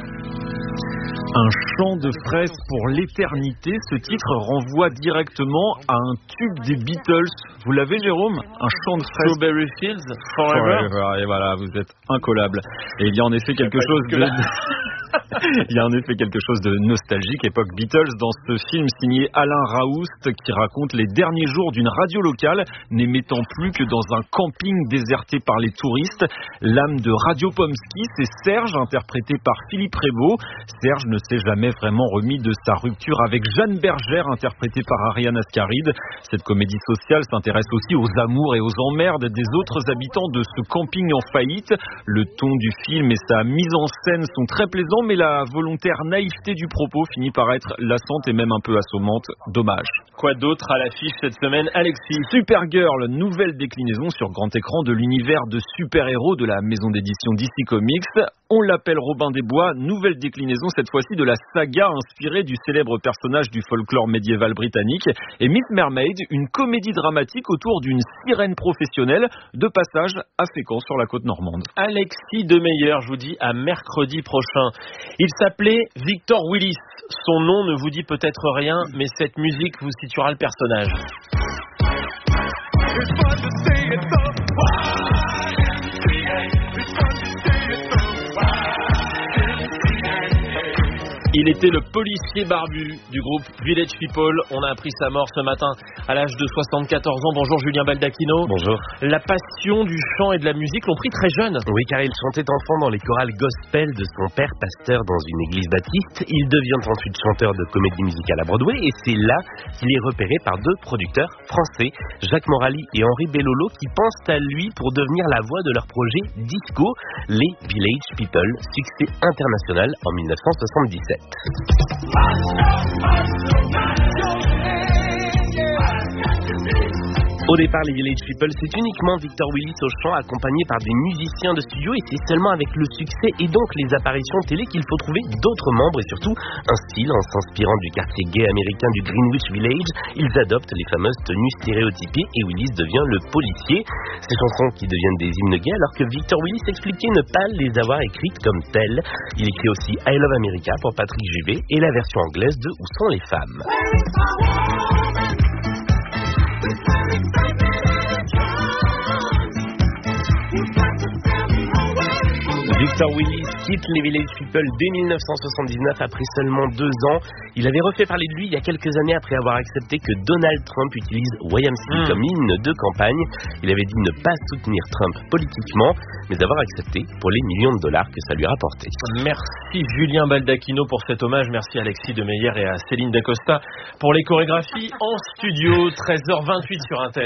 Un champ de fraises pour l'éternité, ce titre renvoie directement à un tube des Beatles. Vous l'avez, Jérôme? Un champ de fraises. Strawberry Fields Forever. Et voilà, vous êtes incollable. Et il y a en effet quelque chose de... Il y a en effet quelque chose de nostalgique, époque Beatles, dans ce film signé Alain Raoust qui raconte les derniers jours d'une radio locale n'émettant plus que dans un camping déserté par les touristes. L'âme de Radio Pomsky, c'est Serge, interprété par Philippe Rebaud. Serge ne s'est jamais vraiment remis de sa rupture avec Jeanne Bergère, interprétée par Ariane Ascaride. Cette comédie sociale s'intéresse aussi aux amours et aux emmerdes des autres habitants de ce camping en faillite. Le ton du film et sa mise en scène sont très plaisants, mais la volontaire naïveté du propos finit par être lassante et même un peu assommante. Dommage. Quoi d'autre à l'affiche cette semaine, Alexis? Supergirl, nouvelle déclinaison sur grand écran de l'univers de super-héros de la maison d'édition DC Comics. On l'appelle Robin des Bois, nouvelle déclinaison cette fois-ci de la saga inspirée du célèbre personnage du folklore médiéval britannique. Et Miss Mermaid, une comédie dramatique autour d'une sirène professionnelle de passage à Fécamp sur la côte normande. Alexis Demeyer, je vous dis à mercredi prochain. Il s'appelait Victor Willis. Son nom ne vous dit peut-être rien, mais cette musique vous situera le personnage. Il était le policier barbu du groupe Village People. On a appris sa mort ce matin à l'âge de 74 ans. Bonjour Julien Baldacchino. Bonjour. La passion du chant et de la musique l'ont pris très jeune. Oui, car il chantait enfant dans les chorales gospel de son père, pasteur dans une église baptiste. Il devient ensuite chanteur de comédie musicale à Broadway et c'est là qu'il est repéré par 2 producteurs français, Jacques Morali et Henri Bellolo, qui pensent à lui pour devenir la voix de leur projet disco, les Village People, succès international en 1977. Au départ, les Village People, c'est uniquement Victor Willis au chant, accompagné par des musiciens de studio, et c'est seulement avec le succès et donc les apparitions télé qu'il faut trouver d'autres membres et surtout un style. En s'inspirant du quartier gay américain du Greenwich Village, ils adoptent les fameuses tenues stéréotypées et Willis devient le policier. Ces chansons qui deviennent des hymnes gays alors que Victor Willis expliquait ne pas les avoir écrites comme telles. Il écrit aussi I Love America pour Patrick Juvet et la version anglaise de Où sont les femmes. Victor Willis quitte les Village People dès 1979 après seulement 2 ans. Il avait refait parler de lui il y a quelques années après avoir accepté que Donald Trump utilise YMCA comme hymne de campagne. Il avait dit ne pas soutenir Trump politiquement, mais d'avoir accepté pour les millions de dollars que ça lui rapportait. Merci Julien Baldacchino pour cet hommage. Merci Alexis Demeyer et à Céline Dacosta pour les chorégraphies en studio. 13h28 sur Inter.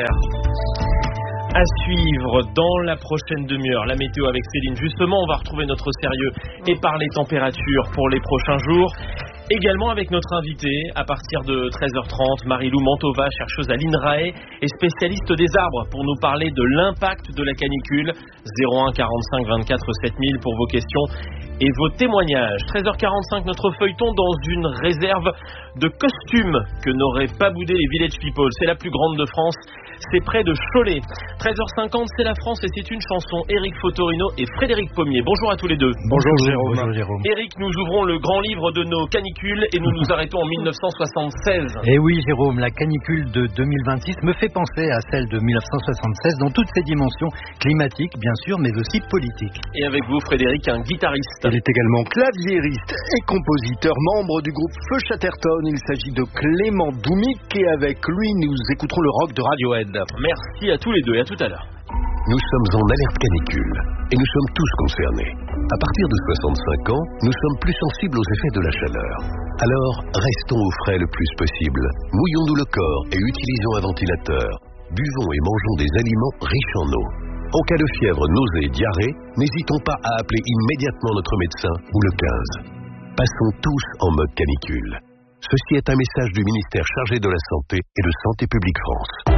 À suivre dans la prochaine demi-heure, la météo avec Céline. Justement, on va retrouver notre sérieux et parler température pour les prochains jours. Également avec notre invité, à partir de 13h30, Marie-Lou Mantova, chercheuse à l'INRAE et spécialiste des arbres, pour nous parler de l'impact de la canicule. 01 45 24 7000 pour vos questions et vos témoignages. 13h45, notre feuilleton dans une réserve de costumes que n'auraient pas boudé les Village People. C'est la plus grande de France. C'est près de Cholet. 13h50, c'est la France et c'est une chanson. Éric Fotorino et Frédéric Pommier. Bonjour à tous les deux. Bonjour Jérôme. Bonjour Jérôme. Éric, nous ouvrons le grand livre de nos canicules et nous nous arrêtons en 1976. Et oui Jérôme, la canicule de 2026 me fait penser à celle de 1976 dans toutes ses dimensions climatiques bien sûr, mais aussi politiques. Et avec vous Frédéric, un guitariste. Il est également claviériste et compositeur, membre du groupe Feu Chatterton. Il s'agit de Clément Doumic et avec lui nous écouterons le rock de Radiohead. Merci à tous les deux et à tout à l'heure. Nous sommes en alerte canicule et nous sommes tous concernés. À partir de 65 ans, nous sommes plus sensibles aux effets de la chaleur. Alors, restons au frais le plus possible. Mouillons-nous le corps et utilisons un ventilateur. Buvons et mangeons des aliments riches en eau. En cas de fièvre, nausée, diarrhée, n'hésitons pas à appeler immédiatement notre médecin ou le 15. Passons tous en mode canicule. Ceci est un message du ministère chargé de la Santé et de Santé publique France.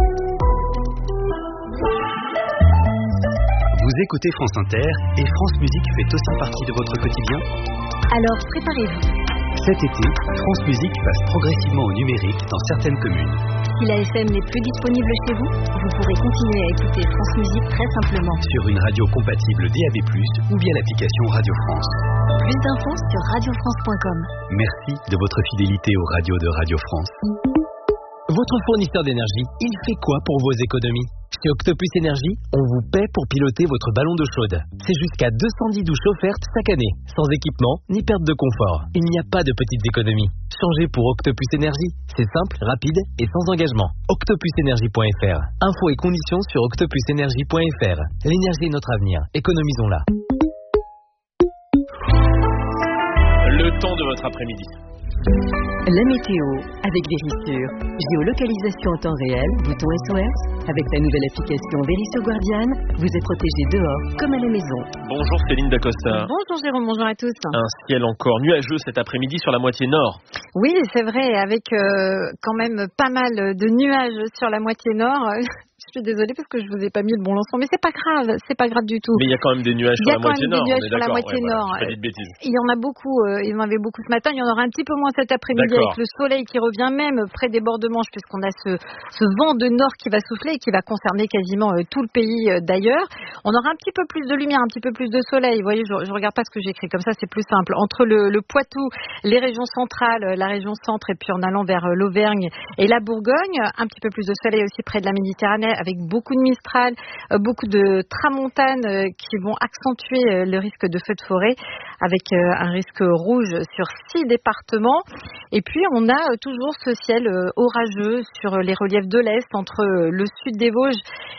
Vous écoutez France Inter et France Musique fait aussi partie de votre quotidien. Alors préparez-vous. Cet été, France Musique passe progressivement au numérique dans certaines communes. Si la FM n'est plus disponible chez vous, vous pourrez continuer à écouter France Musique très simplement. Sur une radio compatible DAB+, ou via l'application Radio France. Plus d'infos sur radiofrance.com. Merci de votre fidélité aux radios de Radio France. Votre fournisseur d'énergie, il fait quoi pour vos économies ? Chez Octopus Énergie, on vous paie pour piloter votre ballon d'eau chaude. C'est jusqu'à 210 douches offertes chaque année, sans équipement ni perte de confort. Il n'y a pas de petites économies. Changez pour Octopus Énergie. C'est simple, rapide et sans engagement. Octopusenergie.fr. Infos et conditions sur octopusenergie.fr. L'énergie est notre avenir. Économisons-la. Le temps de votre après-midi. La météo avec Vérissure. Géolocalisation en temps réel, bouton SOS. Avec la nouvelle application Vérissure Guardian, vous êtes protégé dehors comme à la maison. Bonjour Céline Dacosta. Bonjour Jérôme, bonjour à tous. Un ciel encore nuageux cet après-midi sur la moitié nord. Oui, c'est vrai, avec quand même pas mal de nuages sur la moitié nord. Je suis désolée parce que je vous ai pas mis le bon lancement, mais c'est pas grave du tout. Mais il y a quand même des nuages sur la moitié nord. Il y a quand même des nuages sur la moitié nord. Pas dit de bêtises. Il y en a beaucoup, il y en avait beaucoup ce matin, il y en aura un petit peu moins cet après-midi avec le soleil qui revient même près des bords de Manche puisqu'on a ce vent de nord qui va souffler et qui va concerner quasiment tout le pays d'ailleurs. On aura un petit peu plus de lumière, un petit peu plus de soleil. Vous voyez, je regarde pas ce que j'écris, comme ça c'est plus simple. Entre le Poitou, les régions centrales, la région centre et puis en allant vers l'Auvergne et la Bourgogne, un petit peu plus de soleil aussi près de la Méditerranée avec beaucoup de Mistral, beaucoup de tramontane qui vont accentuer le risque de feux de forêt avec un risque rouge sur 6 départements. Et puis on a toujours ce ciel orageux sur les reliefs de l'Est entre le sud des Vosges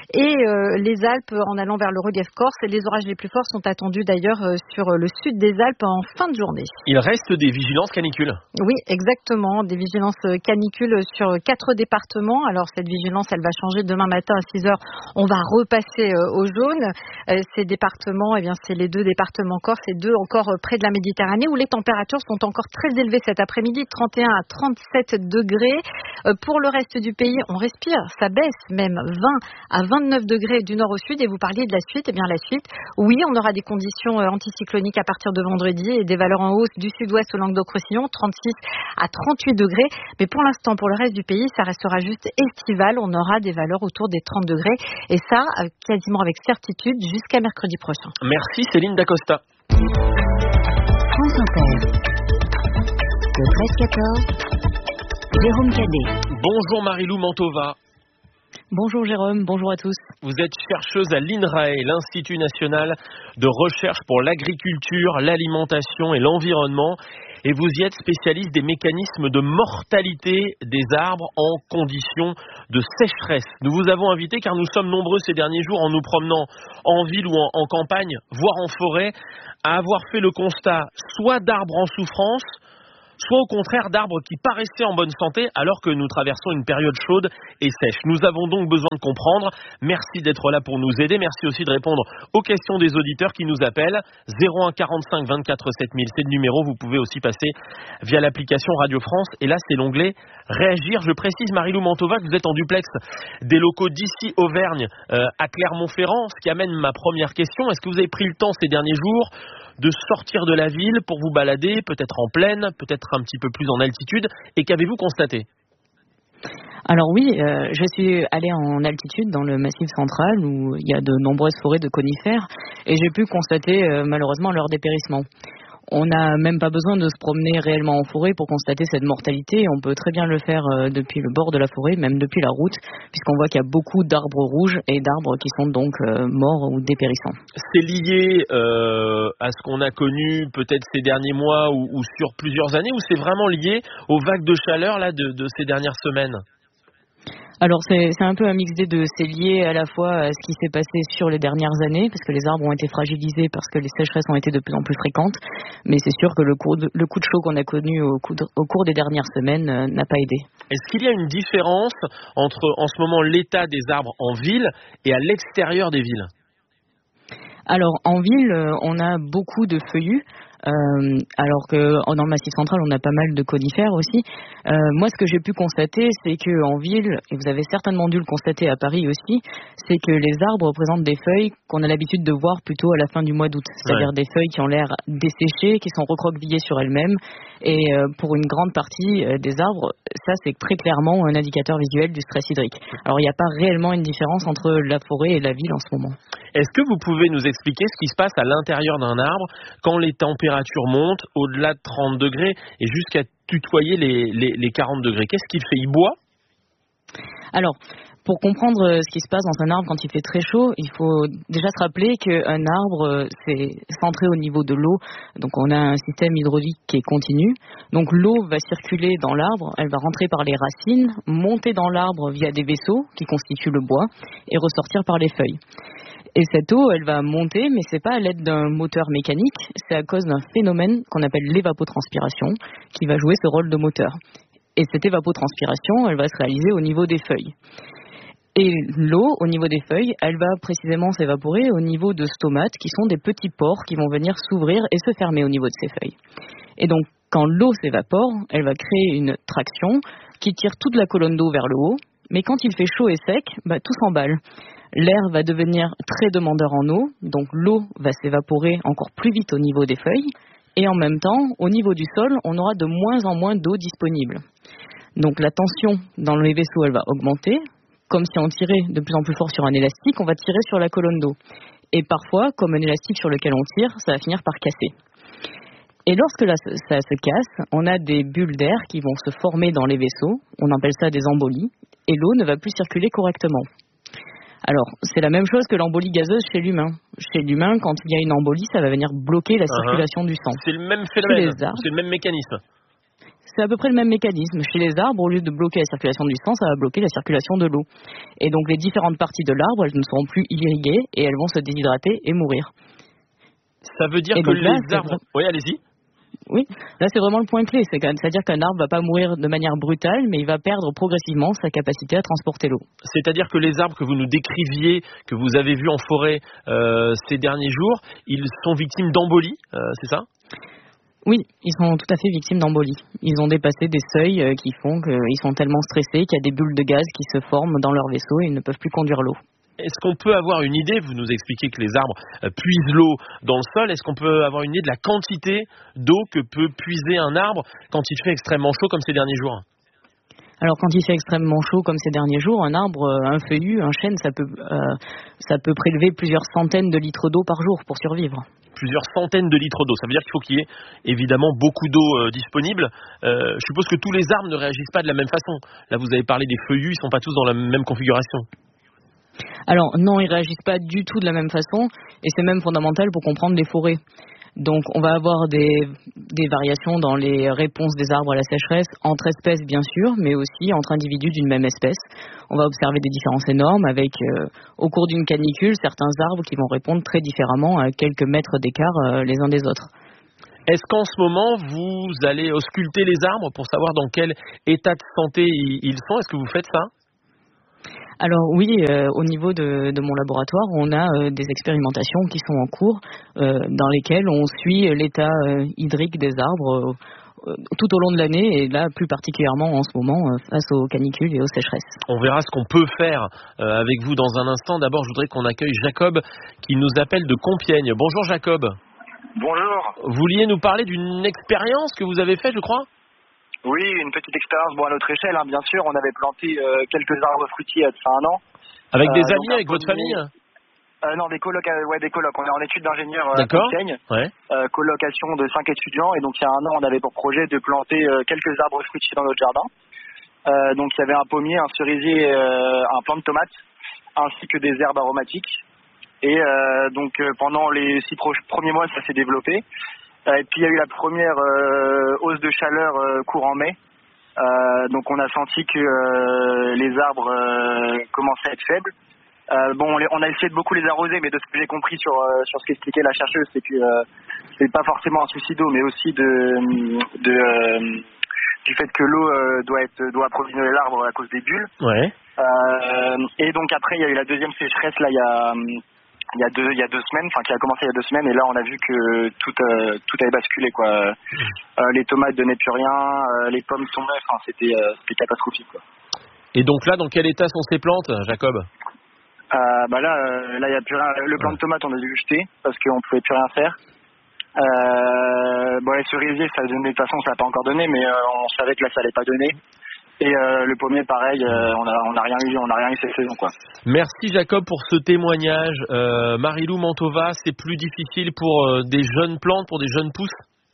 et les Alpes en allant vers le relief corse. Et les orages les plus forts sont attendus d'ailleurs sur le sud des Alpes en fin de journée. Il reste des vigilances canicules. Oui, exactement. Des vigilances canicules sur 4 départements. Alors cette vigilance, elle va changer demain matin à 6h. On va repasser au jaune. Ces départements, eh bien, c'est les 2 départements corse et 2 encore près de la Méditerranée où les températures sont encore très élevées cet après-midi, 31 à 37 degrés. Pour le reste du pays, on respire, ça baisse même 20 à 29 degrés du nord au sud. Et vous parliez de la suite, eh bien la suite, oui, on aura des conditions anticycloniques à partir de vendredi et des valeurs en hausse du sud-ouest au Languedoc-Roussillon, 36 à 38 degrés. Mais pour l'instant, pour le reste du pays, ça restera juste estival. On aura des valeurs autour des 30 degrés et ça, quasiment avec certitude, jusqu'à mercredi prochain. Merci Céline Dacosta. France Inter. Le 13-14. Jérôme Cadet. Bonjour Marilou Mantova. Bonjour Jérôme, bonjour à tous. Vous êtes chercheuse à l'INRAE, l'Institut national de recherche pour l'agriculture, l'alimentation et l'environnement. Et vous y êtes spécialiste des mécanismes de mortalité des arbres en conditions de sécheresse. Nous vous avons invité car nous sommes nombreux ces derniers jours en nous promenant en ville ou en campagne, voire en forêt, à avoir fait le constat soit d'arbres en souffrance, soit au contraire d'arbres qui paraissaient en bonne santé alors que nous traversons une période chaude et sèche. Nous avons donc besoin de comprendre. Merci d'être là pour nous aider. Merci aussi de répondre aux questions des auditeurs qui nous appellent. 01 45 24 7000, c'est le numéro. Vous pouvez aussi passer via l'application Radio France. Et là, c'est l'onglet Réagir. Je précise, Marilou Mantova, que vous êtes en duplex des locaux d'ici Auvergne à Clermont-Ferrand. Ce qui amène ma première question. Est-ce que vous avez pris le temps ces derniers jours de sortir de la ville pour vous balader, peut-être en plaine, peut-être un petit peu plus en altitude, et qu'avez-vous constaté ? Alors oui, je suis allée en altitude dans le Massif central où il y a de nombreuses forêts de conifères et j'ai pu constater malheureusement leur dépérissement. On n'a même pas besoin de se promener réellement en forêt pour constater cette mortalité. On peut très bien le faire depuis le bord de la forêt, même depuis la route, puisqu'on voit qu'il y a beaucoup d'arbres rouges et d'arbres qui sont donc morts ou dépérissants. C'est lié à ce qu'on a connu peut-être ces derniers mois ou sur plusieurs années, ou c'est vraiment lié aux vagues de chaleur là, de ces dernières semaines ? Alors c'est un peu un mix des deux. C'est lié à la fois à ce qui s'est passé sur les dernières années, parce que les arbres ont été fragilisés, parce que les sécheresses ont été de plus en plus fréquentes. Mais c'est sûr que le coup de chaud qu'on a connu au cours des dernières semaines n'a pas aidé. Est-ce qu'il y a une différence entre en ce moment l'état des arbres en ville et à l'extérieur des villes ? Alors en ville, on a beaucoup de feuillus. Alors que dans le Massif central, on a pas mal de conifères aussi. Moi, ce que j'ai pu constater, c'est qu'en ville, et vous avez certainement dû le constater à Paris aussi, c'est que les arbres représentent des feuilles qu'on a l'habitude de voir plutôt à la fin du mois d'août. C'est-à-dire des feuilles qui ont l'air desséchées, qui sont recroquevillées sur elles-mêmes. Et pour une grande partie des arbres, ça, c'est très clairement un indicateur visuel du stress hydrique. Alors, il n'y a pas réellement une différence entre la forêt et la ville en ce moment. Est-ce que vous pouvez nous expliquer ce qui se passe à l'intérieur d'un arbre quand les températures montent au-delà de 30 degrés et jusqu'à tutoyer les 40 degrés ? Qu'est-ce qu'il fait ? Il boit ? Alors, pour comprendre ce qui se passe dans un arbre quand il fait très chaud, il faut déjà se rappeler qu'un arbre, c'est centré au niveau de l'eau. Donc, on a un système hydraulique qui est continu. Donc, l'eau va circuler dans l'arbre, elle va rentrer par les racines, monter dans l'arbre via des vaisseaux qui constituent le bois et ressortir par les feuilles. Et cette eau, elle va monter, mais c'est pas à l'aide d'un moteur mécanique, c'est à cause d'un phénomène qu'on appelle l'évapotranspiration, qui va jouer ce rôle de moteur. Et cette évapotranspiration, elle va se réaliser au niveau des feuilles. Et l'eau, au niveau des feuilles, elle va précisément s'évaporer au niveau de stomates, qui sont des petits pores qui vont venir s'ouvrir et se fermer au niveau de ces feuilles. Et donc, quand l'eau s'évapore, elle va créer une traction qui tire toute la colonne d'eau vers le haut, mais quand il fait chaud et sec, tout s'emballe. L'air va devenir très demandeur en eau, donc l'eau va s'évaporer encore plus vite au niveau des feuilles, et en même temps, au niveau du sol, on aura de moins en moins d'eau disponible. Donc la tension dans les vaisseaux, elle va augmenter, comme si on tirait de plus en plus fort sur un élastique, on va tirer sur la colonne d'eau. Et parfois, comme un élastique sur lequel on tire, ça va finir par casser. Et lorsque ça se casse, on a des bulles d'air qui vont se former dans les vaisseaux, on appelle ça des embolies, et l'eau ne va plus circuler correctement. Alors, c'est la même chose que l'embolie gazeuse chez l'humain. Chez l'humain, quand il y a une embolie, ça va venir bloquer la circulation du sang. C'est le même phénomène, c'est le même mécanisme. c'est à peu près le même mécanisme. Chez les arbres, au lieu de bloquer la circulation du sang, ça va bloquer la circulation de l'eau. Et donc les différentes parties de l'arbre, elles ne seront plus irriguées et elles vont se déshydrater et mourir. Ça veut dire que les arbres... Oui, allez-y. Oui, là c'est vraiment le point clé, c'est-à-dire qu'un arbre va pas mourir de manière brutale, mais il va perdre progressivement sa capacité à transporter l'eau. C'est-à-dire que les arbres que vous nous décriviez, que vous avez vus en forêt ces derniers jours, ils sont victimes d'embolie, c'est ça ? Oui, ils sont tout à fait victimes d'embolie. Ils ont dépassé des seuils qui font qu'ils sont tellement stressés qu'il y a des bulles de gaz qui se forment dans leur vaisseau et ils ne peuvent plus conduire l'eau. Est-ce qu'on peut avoir une idée, vous nous expliquez que les arbres puisent l'eau dans le sol, est-ce qu'on peut avoir une idée de la quantité d'eau que peut puiser un arbre quand il fait extrêmement chaud comme ces derniers jours ? Alors quand il fait extrêmement chaud comme ces derniers jours, un arbre, un feuillu, un chêne, ça peut prélever plusieurs centaines de litres d'eau par jour pour survivre. Plusieurs centaines de litres d'eau, ça veut dire qu'il faut qu'il y ait évidemment beaucoup d'eau disponible. Je suppose que tous les arbres ne réagissent pas de la même façon. Là vous avez parlé des feuillus, ils ne sont pas tous dans la même configuration. Alors non, ils réagissent pas du tout de la même façon et c'est même fondamental pour comprendre les forêts. Donc on va avoir des variations dans les réponses des arbres à la sécheresse entre espèces bien sûr, mais aussi entre individus d'une même espèce. On va observer des différences énormes avec au cours d'une canicule certains arbres qui vont répondre très différemment à quelques mètres d'écart les uns des autres. Est-ce qu'en ce moment vous allez ausculter les arbres pour savoir dans quel état de santé ils sont ? Est-ce que vous faites ça ? Alors oui, au niveau de mon laboratoire, on a des expérimentations qui sont en cours dans lesquelles on suit l'état hydrique des arbres tout au long de l'année et là plus particulièrement en ce moment face aux canicules et aux sécheresses. On verra ce qu'on peut faire avec vous dans un instant. D'abord, je voudrais qu'on accueille Jacob qui nous appelle de Compiègne. Bonjour Jacob. Bonjour. Vous vouliez nous parler d'une expérience que vous avez faite, je crois ? Oui, une petite expérience, à notre échelle, bien sûr. On avait planté quelques arbres fruitiers il y a un an. Avec des amis, avec votre famille ? Non, des colocs. On est en études d'ingénieur à Compiègne. Ouais. Colocation de 5 étudiants. Et donc, il y a un an, on avait pour projet de planter quelques arbres fruitiers dans notre jardin. Donc, il y avait un pommier, un cerisier, un plant de tomates, ainsi que des herbes aromatiques. Et donc, pendant les 6 premiers mois, ça s'est développé. Et puis il y a eu la première hausse de chaleur courant mai. Donc on a senti que les arbres commençaient à être faibles. On a essayé de beaucoup les arroser, mais de ce que j'ai compris sur ce qu'expliquait la chercheuse, c'est que c'est pas forcément un souci d'eau, mais aussi du fait que l'eau doit approvisionner l'arbre à cause des bulles. Ouais. Et donc après il y a eu la deuxième sécheresse là il y a 2 semaines, qui a commencé il y a 2 semaines, et là on a vu que tout avait basculé quoi. Les tomates donnaient plus rien, les pommes tombaient, c'était catastrophique quoi. Et donc là, dans quel état sont ces plantes, Jacob ? Là il y a plus rien. Le plant de tomate on a dû le jeter parce qu'on pouvait plus rien faire. Les cerisiers ça donnait, de toute façon ça n'a pas encore donné, mais on savait que là ça allait pas donner. Et le pommier, pareil, on n'a rien eu cette saison, quoi. Merci Jacob pour ce témoignage. Marilou Mantova, c'est plus difficile pour des jeunes plantes, pour des jeunes pousses ?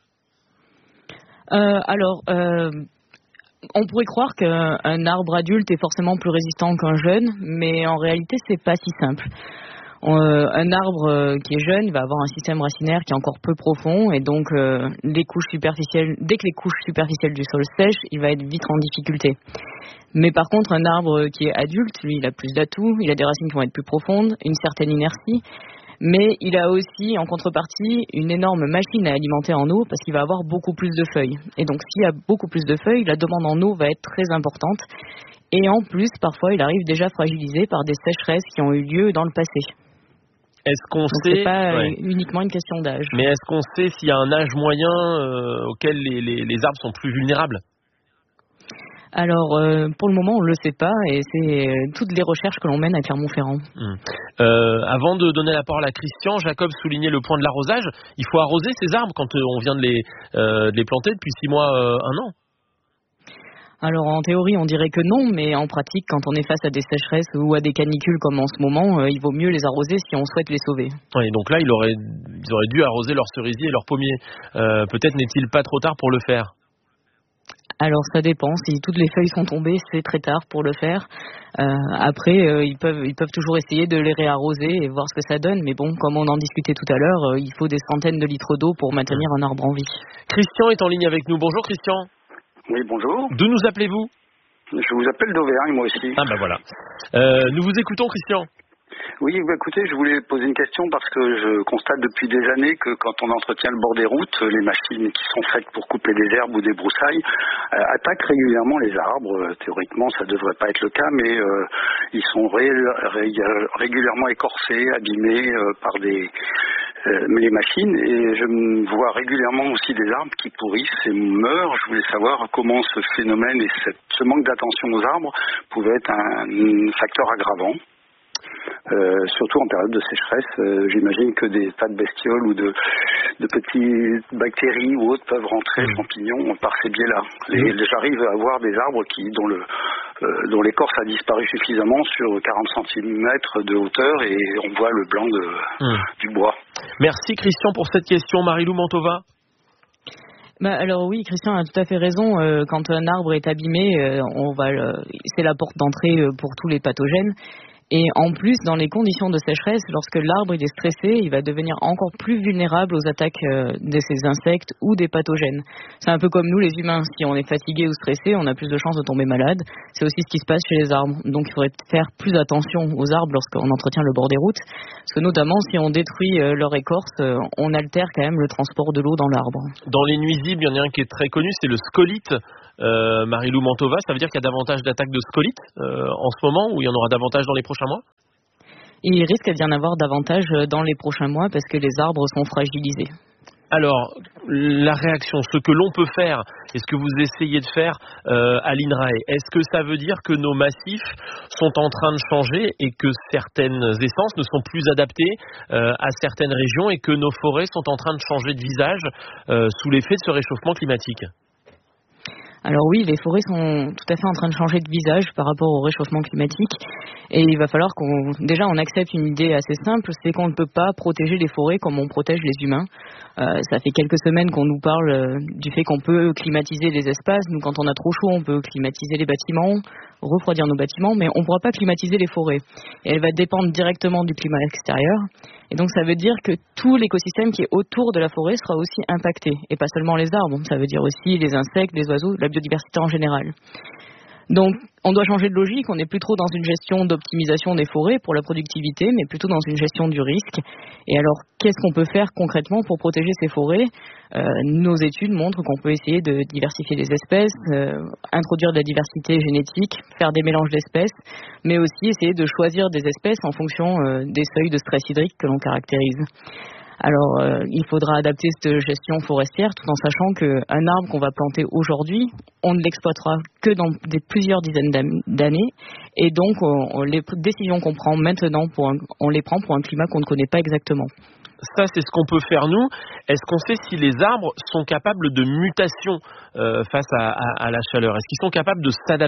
On pourrait croire qu'un arbre adulte est forcément plus résistant qu'un jeune, mais en réalité, c'est pas si simple. Un arbre qui est jeune, il va avoir un système racinaire qui est encore peu profond et donc dès que les couches superficielles du sol sèchent, il va être vite en difficulté. Mais par contre, un arbre qui est adulte, lui, il a plus d'atouts, il a des racines qui vont être plus profondes, une certaine inertie, mais il a aussi en contrepartie une énorme machine à alimenter en eau parce qu'il va avoir beaucoup plus de feuilles. Et donc s'il y a beaucoup plus de feuilles, la demande en eau va être très importante. Et en plus, parfois, il arrive déjà fragilisé par des sécheresses qui ont eu lieu dans le passé. Est-ce qu'on sait... C'est pas uniquement une question d'âge. Mais est-ce qu'on sait s'il y a un âge moyen auquel les arbres sont plus vulnérables ? Alors, pour le moment, on ne le sait pas et c'est toutes les recherches que l'on mène à Clermont-Ferrand. Avant de donner la parole à Christian, Jacob soulignait le point de l'arrosage. Il faut arroser ces arbres quand on vient de les planter depuis 6 mois, 1 an. Alors en théorie on dirait que non, mais en pratique quand on est face à des sécheresses ou à des canicules comme en ce moment, il vaut mieux les arroser si on souhaite les sauver. Oui, donc là ils auraient dû arroser leurs cerisiers et leurs pommiers. Peut-être n'est-il pas trop tard pour le faire ? Alors ça dépend, si toutes les feuilles sont tombées, c'est très tard pour le faire. Après, ils peuvent toujours essayer de les réarroser et voir ce que ça donne, mais bon, comme on en discutait tout à l'heure, il faut des centaines de litres d'eau pour maintenir un arbre en vie. Christian est en ligne avec nous. Bonjour Christian. Oui, bonjour. D'où nous appelez-vous? Je vous appelle d'Auvergne, moi aussi. Ah ben voilà. Nous vous écoutons, Christian. Oui, écoutez, je voulais poser une question parce que je constate depuis des années que quand on entretient le bord des routes, les machines qui sont faites pour couper des herbes ou des broussailles attaquent régulièrement les arbres. Théoriquement, ça devrait pas être le cas, mais ils sont régulièrement écorcés, abîmés par les machines, et je vois régulièrement aussi des arbres qui pourrissent et meurent. Je voulais savoir comment ce phénomène et ce manque d'attention aux arbres pouvait être un facteur aggravant. Surtout en période de sécheresse, j'imagine que des tas de bestioles ou de petites bactéries ou autres peuvent rentrer, champignons, par ces biais-là. J'arrive à voir des arbres dont l'écorce a disparu suffisamment sur 40 cm de hauteur et on voit le blanc du bois. Merci Christian pour cette question. Marie-Lou Mantova. Alors oui, Christian a tout à fait raison. Quand un arbre est abîmé, c'est la porte d'entrée pour tous les pathogènes. Et en plus, dans les conditions de sécheresse, lorsque l'arbre est stressé, il va devenir encore plus vulnérable aux attaques de ces insectes ou des pathogènes. C'est un peu comme nous les humains. Si on est fatigué ou stressé, on a plus de chances de tomber malade. C'est aussi ce qui se passe chez les arbres. Donc il faudrait faire plus attention aux arbres lorsqu'on entretient le bord des routes. Parce que notamment, si on détruit leur écorce, on altère quand même le transport de l'eau dans l'arbre. Dans les nuisibles, il y en a un qui est très connu, c'est le scolite. Marie-Lou Mantova, ça veut dire qu'il y a davantage d'attaques de scolite en ce moment, ou il y en aura davantage dans les prochains mois? Il risque d'y en avoir davantage dans les prochains mois parce que les arbres sont fragilisés. Alors, la réaction, ce que l'on peut faire, et ce que vous essayez de faire à l'INRAE, est-ce que ça veut dire que nos massifs sont en train de changer et que certaines essences ne sont plus adaptées à certaines régions et que nos forêts sont en train de changer de visage sous l'effet de ce réchauffement climatique ? Alors oui, les forêts sont tout à fait en train de changer de visage par rapport au réchauffement climatique et il va falloir qu'on accepte une idée assez simple, c'est qu'on ne peut pas protéger les forêts comme on protège les humains. Ça fait quelques semaines qu'on nous parle du fait qu'on peut climatiser les espaces. Nous, quand on a trop chaud, on peut climatiser les bâtiments, refroidir nos bâtiments, mais on ne pourra pas climatiser les forêts. Et elle va dépendre directement du climat extérieur. Et donc ça veut dire que tout l'écosystème qui est autour de la forêt sera aussi impacté. Et pas seulement les arbres, ça veut dire aussi les insectes, les oiseaux, la biodiversité en général. Donc on doit changer de logique, on n'est plus trop dans une gestion d'optimisation des forêts pour la productivité, mais plutôt dans une gestion du risque. Et alors qu'est-ce qu'on peut faire concrètement pour protéger ces forêts ? Nos études montrent qu'on peut essayer de diversifier les espèces, introduire de la diversité génétique, faire des mélanges d'espèces, mais aussi essayer de choisir des espèces en fonction des seuils de stress hydrique que l'on caractérise. Alors, il faudra adapter cette gestion forestière tout en sachant qu'un arbre qu'on va planter aujourd'hui, on ne l'exploitera que dans plusieurs dizaines d'années. Et donc, les décisions qu'on prend maintenant, on les prend pour un climat qu'on ne connaît pas exactement. Ça, c'est ce qu'on peut faire nous. Est-ce qu'on sait si les arbres sont capables de mutation face à la chaleur ? Est-ce qu'ils sont capables de s'adapter ?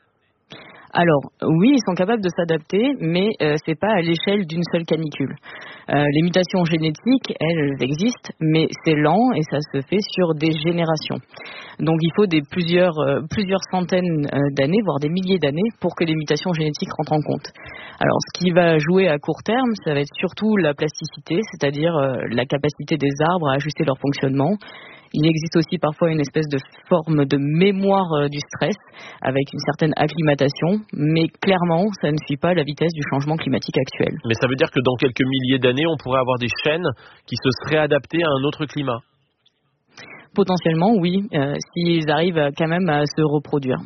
Alors, oui, ils sont capables de s'adapter, mais c'est pas à l'échelle d'une seule canicule. Les mutations génétiques, elles existent, mais c'est lent et ça se fait sur des générations. Donc, il faut plusieurs centaines d'années, voire des milliers d'années, pour que les mutations génétiques rentrent en compte. Alors, ce qui va jouer à court terme, ça va être surtout la plasticité, c'est-à-dire la capacité des arbres à ajuster leur fonctionnement. Il existe aussi parfois une espèce de forme de mémoire du stress avec une certaine acclimatation, mais clairement, ça ne suit pas la vitesse du changement climatique actuel. Mais ça veut dire que dans quelques milliers d'années, on pourrait avoir des chênes qui se seraient adaptés à un autre climat ? Potentiellement, oui, s'ils arrivent quand même à se reproduire.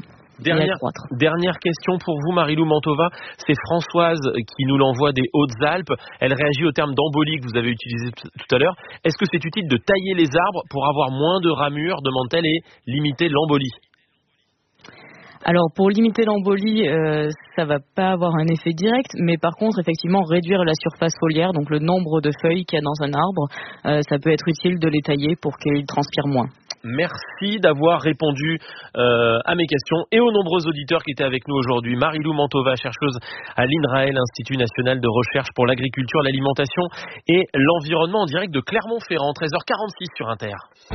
Dernière question pour vous, Marie-Lou Mantova. C'est Françoise qui nous l'envoie des Hautes-Alpes. Elle réagit au terme d'embolie que vous avez utilisé tout à l'heure. Est-ce que c'est utile de tailler les arbres pour avoir moins de ramures, demande-t-elle, et limiter l'embolie ? Alors pour limiter l'embolie, ça va pas avoir un effet direct, mais par contre effectivement réduire la surface foliaire, donc le nombre de feuilles qu'il y a dans un arbre, ça peut être utile de les tailler pour qu'ils transpirent moins. Merci d'avoir répondu à mes questions et aux nombreux auditeurs qui étaient avec nous aujourd'hui. Marie-Lou Mantova, chercheuse à l'INRAE, l'Institut National de Recherche pour l'Agriculture, l'Alimentation et l'Environnement, en direct de Clermont-Ferrand, 13h46 sur Inter.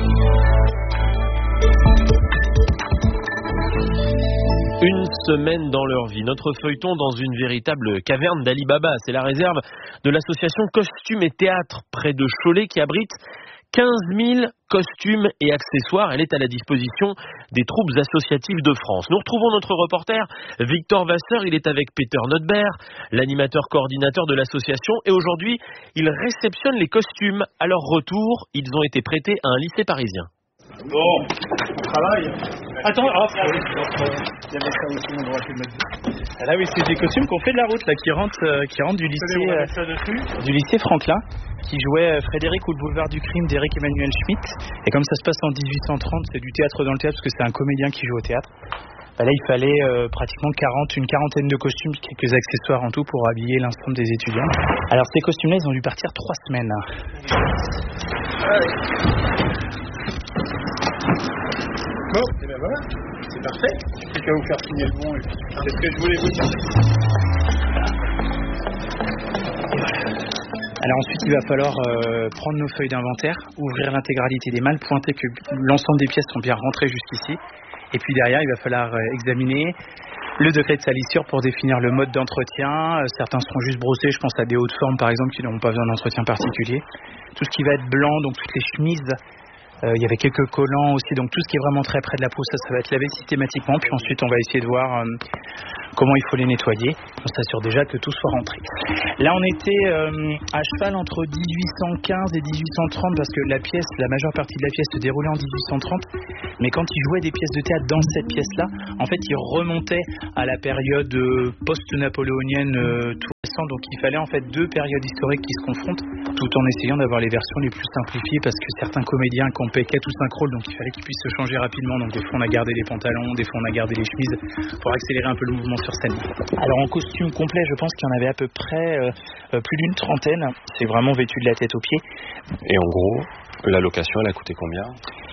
Une semaine dans leur vie. Notre feuilleton dans une véritable caverne d'Ali Baba. C'est la réserve de l'association Costumes et Théâtre près de Cholet qui abrite 15 000 costumes et accessoires. Elle est à la disposition des troupes associatives de France. Nous retrouvons notre reporter Victor Vasseur. Il est avec Peter Notberg, l'animateur coordinateur de l'association. Et aujourd'hui, il réceptionne les costumes. À leur retour, ils ont été prêtés à un lycée parisien. Bon, on travaille. Attends, hop, il y avait ça aussi, on aurait pu le mettre. Là, oui, c'est des costumes qu'on fait de la route, là, qui rentrent du lycée Franklin, qui jouait Frédéric ou le boulevard du crime d'Éric Emmanuel Schmitt. Et comme ça se passe en 1830, c'est du théâtre dans le théâtre, parce que c'est un comédien qui joue au théâtre. Là, il fallait pratiquement une quarantaine de costumes, quelques accessoires en tout pour habiller l'ensemble des étudiants. Alors, ces costumes-là, ils ont dû partir 3 semaines. Bon, et ben voilà, c'est parfait. C'est qu'à vous faire signer le bon, et puis c'est ce que je voulais vous dire. Alors ensuite, il va falloir prendre nos feuilles d'inventaire, ouvrir l'intégralité des malles, pointer que l'ensemble des pièces sont bien rentrées jusqu'ici. Et puis derrière, il va falloir examiner le degré de salissure pour définir le mode d'entretien. Certains seront juste brossés, je pense à des hautes formes par exemple qui n'auront pas besoin d'entretien particulier. Tout ce qui va être blanc, donc toutes les chemises. Il y avait quelques collants aussi, donc tout ce qui est vraiment très près de la peau, ça va être lavé systématiquement. Puis ensuite, on va essayer de voir comment il faut les nettoyer. On s'assure déjà que tout soit rentré. Là, on était à cheval entre 1815 et 1830 parce que la majeure partie de la pièce se déroulait en 1830. Mais quand ils jouaient des pièces de théâtre dans cette pièce-là, en fait, ils remontaient à la période post-napoléonienne tout récente. Donc, il fallait en fait 2 périodes historiques qui se confrontent, tout en essayant d'avoir les versions les plus simplifiées parce que certains comédiens campaient tous un crawl, donc il fallait qu'ils puissent se changer rapidement. Donc des fois on a gardé les pantalons, des fois on a gardé les chemises pour accélérer un peu le mouvement sur scène. Alors en costume complet, je pense qu'il y en avait à peu près plus d'une trentaine. C'est vraiment vêtu de la tête aux pieds. Et en gros, la location, elle a coûté combien ?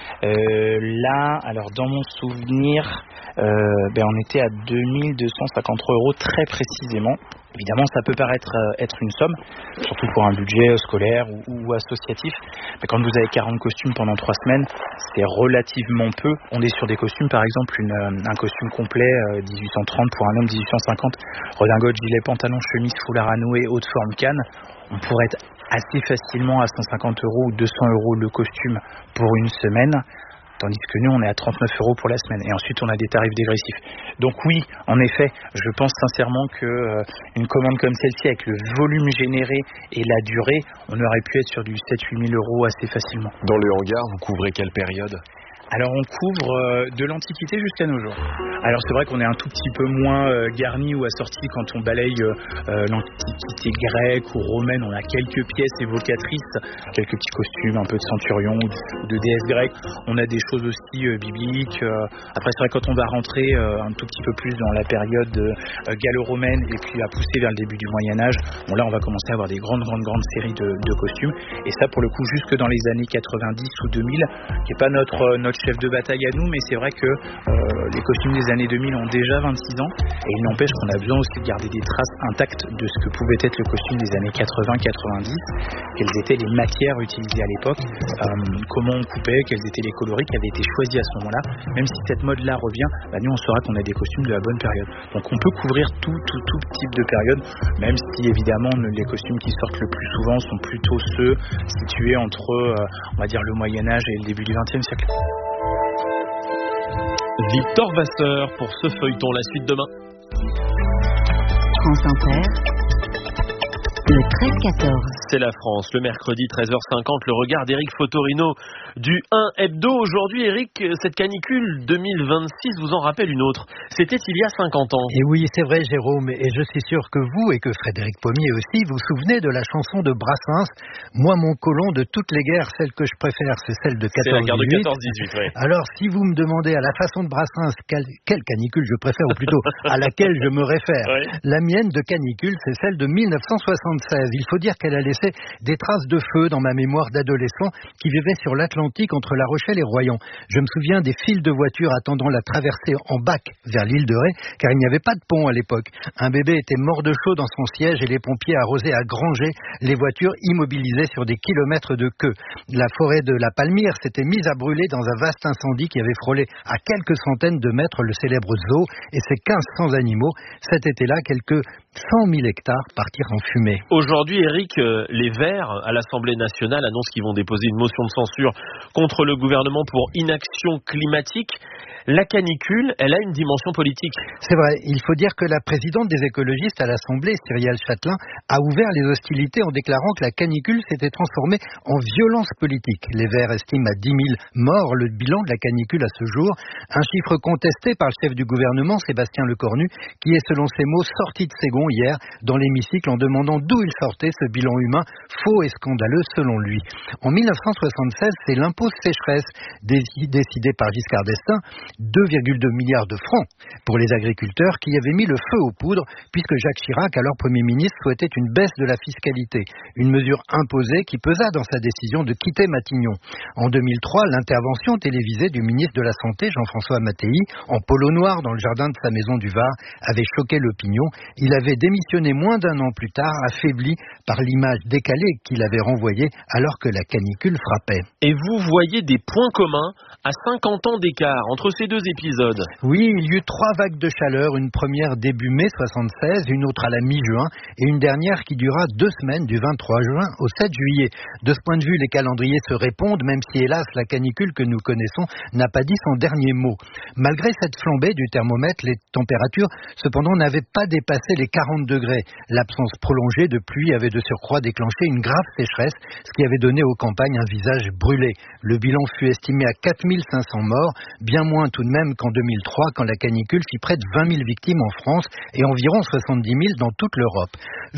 Là, alors dans mon souvenir, on était à 2253 € très précisément. Évidemment, ça peut paraître être une somme, surtout pour un budget scolaire ou associatif. Mais quand vous avez 40 costumes pendant 3 semaines, c'est relativement peu. On est sur des costumes, par exemple, un costume complet 1830 pour un homme 1850, redingote, gilet, pantalon, chemise, foulard à nouer, haute forme, canne. On pourrait être assez facilement à 150 € ou 200 € le costume pour une semaine. Tandis que nous, on est à 39 € pour la semaine. Et ensuite, on a des tarifs dégressifs. Donc oui, en effet, je pense sincèrement qu'une commande comme celle-ci, avec le volume généré et la durée, on aurait pu être sur du 7-8 000 € assez facilement. Dans le hangar, vous couvrez quelle période ? Alors on couvre de l'Antiquité jusqu'à nos jours. Alors c'est vrai qu'on est un tout petit peu moins garni ou assorti quand on balaye l'Antiquité grecque ou romaine. On a quelques pièces évocatrices, quelques petits costumes, un peu de centurion ou de déesse grecque. On a des choses aussi bibliques. Après c'est vrai quand on va rentrer un tout petit peu plus dans la période gallo-romaine et puis à pousser vers le début du Moyen-Âge, bon là on va commencer à avoir des grandes séries de costumes. Et ça pour le coup jusque dans les années 90 ou 2000, qui n'est pas notre chef de bataille à nous, mais c'est vrai que les costumes des années 2000 ont déjà 26 ans et il n'empêche qu'on a besoin aussi de garder des traces intactes de ce que pouvait être le costume des années 80-90, quelles étaient les matières utilisées à l'époque, comment on coupait, quels étaient les coloris qui avaient été choisis à ce moment-là. Même si cette mode-là revient, nous on saura qu'on a des costumes de la bonne période. Donc on peut couvrir tout type de période, même si évidemment les costumes qui sortent le plus souvent sont plutôt ceux situés entre on va dire le Moyen-Âge et le début du XXe siècle. Victor Vasseur pour ce feuilleton. La suite demain. France Inter, le 13-14. C'est la France, le mercredi 13h50, le regard d'Éric Fotorino du 1 Hebdo. Aujourd'hui, Éric, cette canicule 2026 vous en rappelle une autre. C'était il y a 50 ans. Et oui, c'est vrai, Jérôme, et je suis sûr que vous et que Frédéric Pommier aussi, vous souvenez de la chanson de Brassens, Moi, mon colon, de toutes les guerres, celle que je préfère, c'est celle de 14-18. C'est la guerre de 14-18, oui. Alors, si vous me demandez à la façon de Brassens quelle canicule je préfère, ou plutôt à laquelle je me réfère, oui. La mienne de canicule, c'est celle de 1976. Il faut dire qu'elle a laissé des traces de feu dans ma mémoire d'adolescent qui vivait sur l'Atlantique entre La Rochelle et Royan. Je me souviens des files de voitures attendant la traversée en bac vers l'île de Ré, car il n'y avait pas de pont à l'époque. Un bébé était mort de chaud dans son siège et les pompiers arrosaient à granger les voitures immobilisées sur des kilomètres de queue. La forêt de la Palmyre s'était mise à brûler dans un vaste incendie qui avait frôlé à quelques centaines de mètres le célèbre zoo et ses 1500 animaux. Cet été-là, quelques 100 000 hectares partirent en fumée. Aujourd'hui, Eric, les Verts à l'Assemblée nationale annoncent qu'ils vont déposer une motion de censure contre le gouvernement pour inaction climatique. La canicule, elle a une dimension politique. C'est vrai, il faut dire que la présidente des écologistes à l'Assemblée, Cyrielle Châtelain, a ouvert les hostilités en déclarant que la canicule s'était transformée en violence politique. Les Verts estiment à 10 000 morts le bilan de la canicule à ce jour, un chiffre contesté par le chef du gouvernement, Sébastien Lecornu, qui est selon ses mots sorti de ses gonds hier dans l'hémicycle en demandant d'où il sortait ce bilan humain faux et scandaleux selon lui. En 1976, c'est l'impôt sécheresse décidé par Giscard d'Estaing, 2,2 milliards de francs pour les agriculteurs qui avaient mis le feu aux poudres puisque Jacques Chirac, alors Premier ministre, souhaitait une baisse de la fiscalité. Une mesure imposée qui pesa dans sa décision de quitter Matignon. En 2003, l'intervention télévisée du ministre de la Santé, Jean-François Mattei, en polo noir dans le jardin de sa maison du Var, avait choqué l'opinion. Il avait démissionné moins d'un an plus tard, affaibli par l'image décalée qu'il avait renvoyée alors que la canicule frappait. Et vous voyez des points communs à 50 ans d'écart entre ces deux épisodes. Oui, il y eut 3 vagues de chaleur, une première début mai 76, une autre à la mi-juin et une dernière qui dura 2 semaines du 23 juin au 7 juillet. De ce point de vue, les calendriers se répondent, même si hélas la canicule que nous connaissons n'a pas dit son dernier mot. Malgré cette flambée du thermomètre, les températures cependant n'avaient pas dépassé les 40 degrés. L'absence prolongée de pluie avait de surcroît déclenché une grave sécheresse, ce qui avait donné aux campagnes un visage brûlé. Le bilan fut estimé à 4500 morts, bien moins tout de même qu'en 2003 quand la canicule fit près de 20 000 victimes en France et environ 70 000 dans toute l'Europe.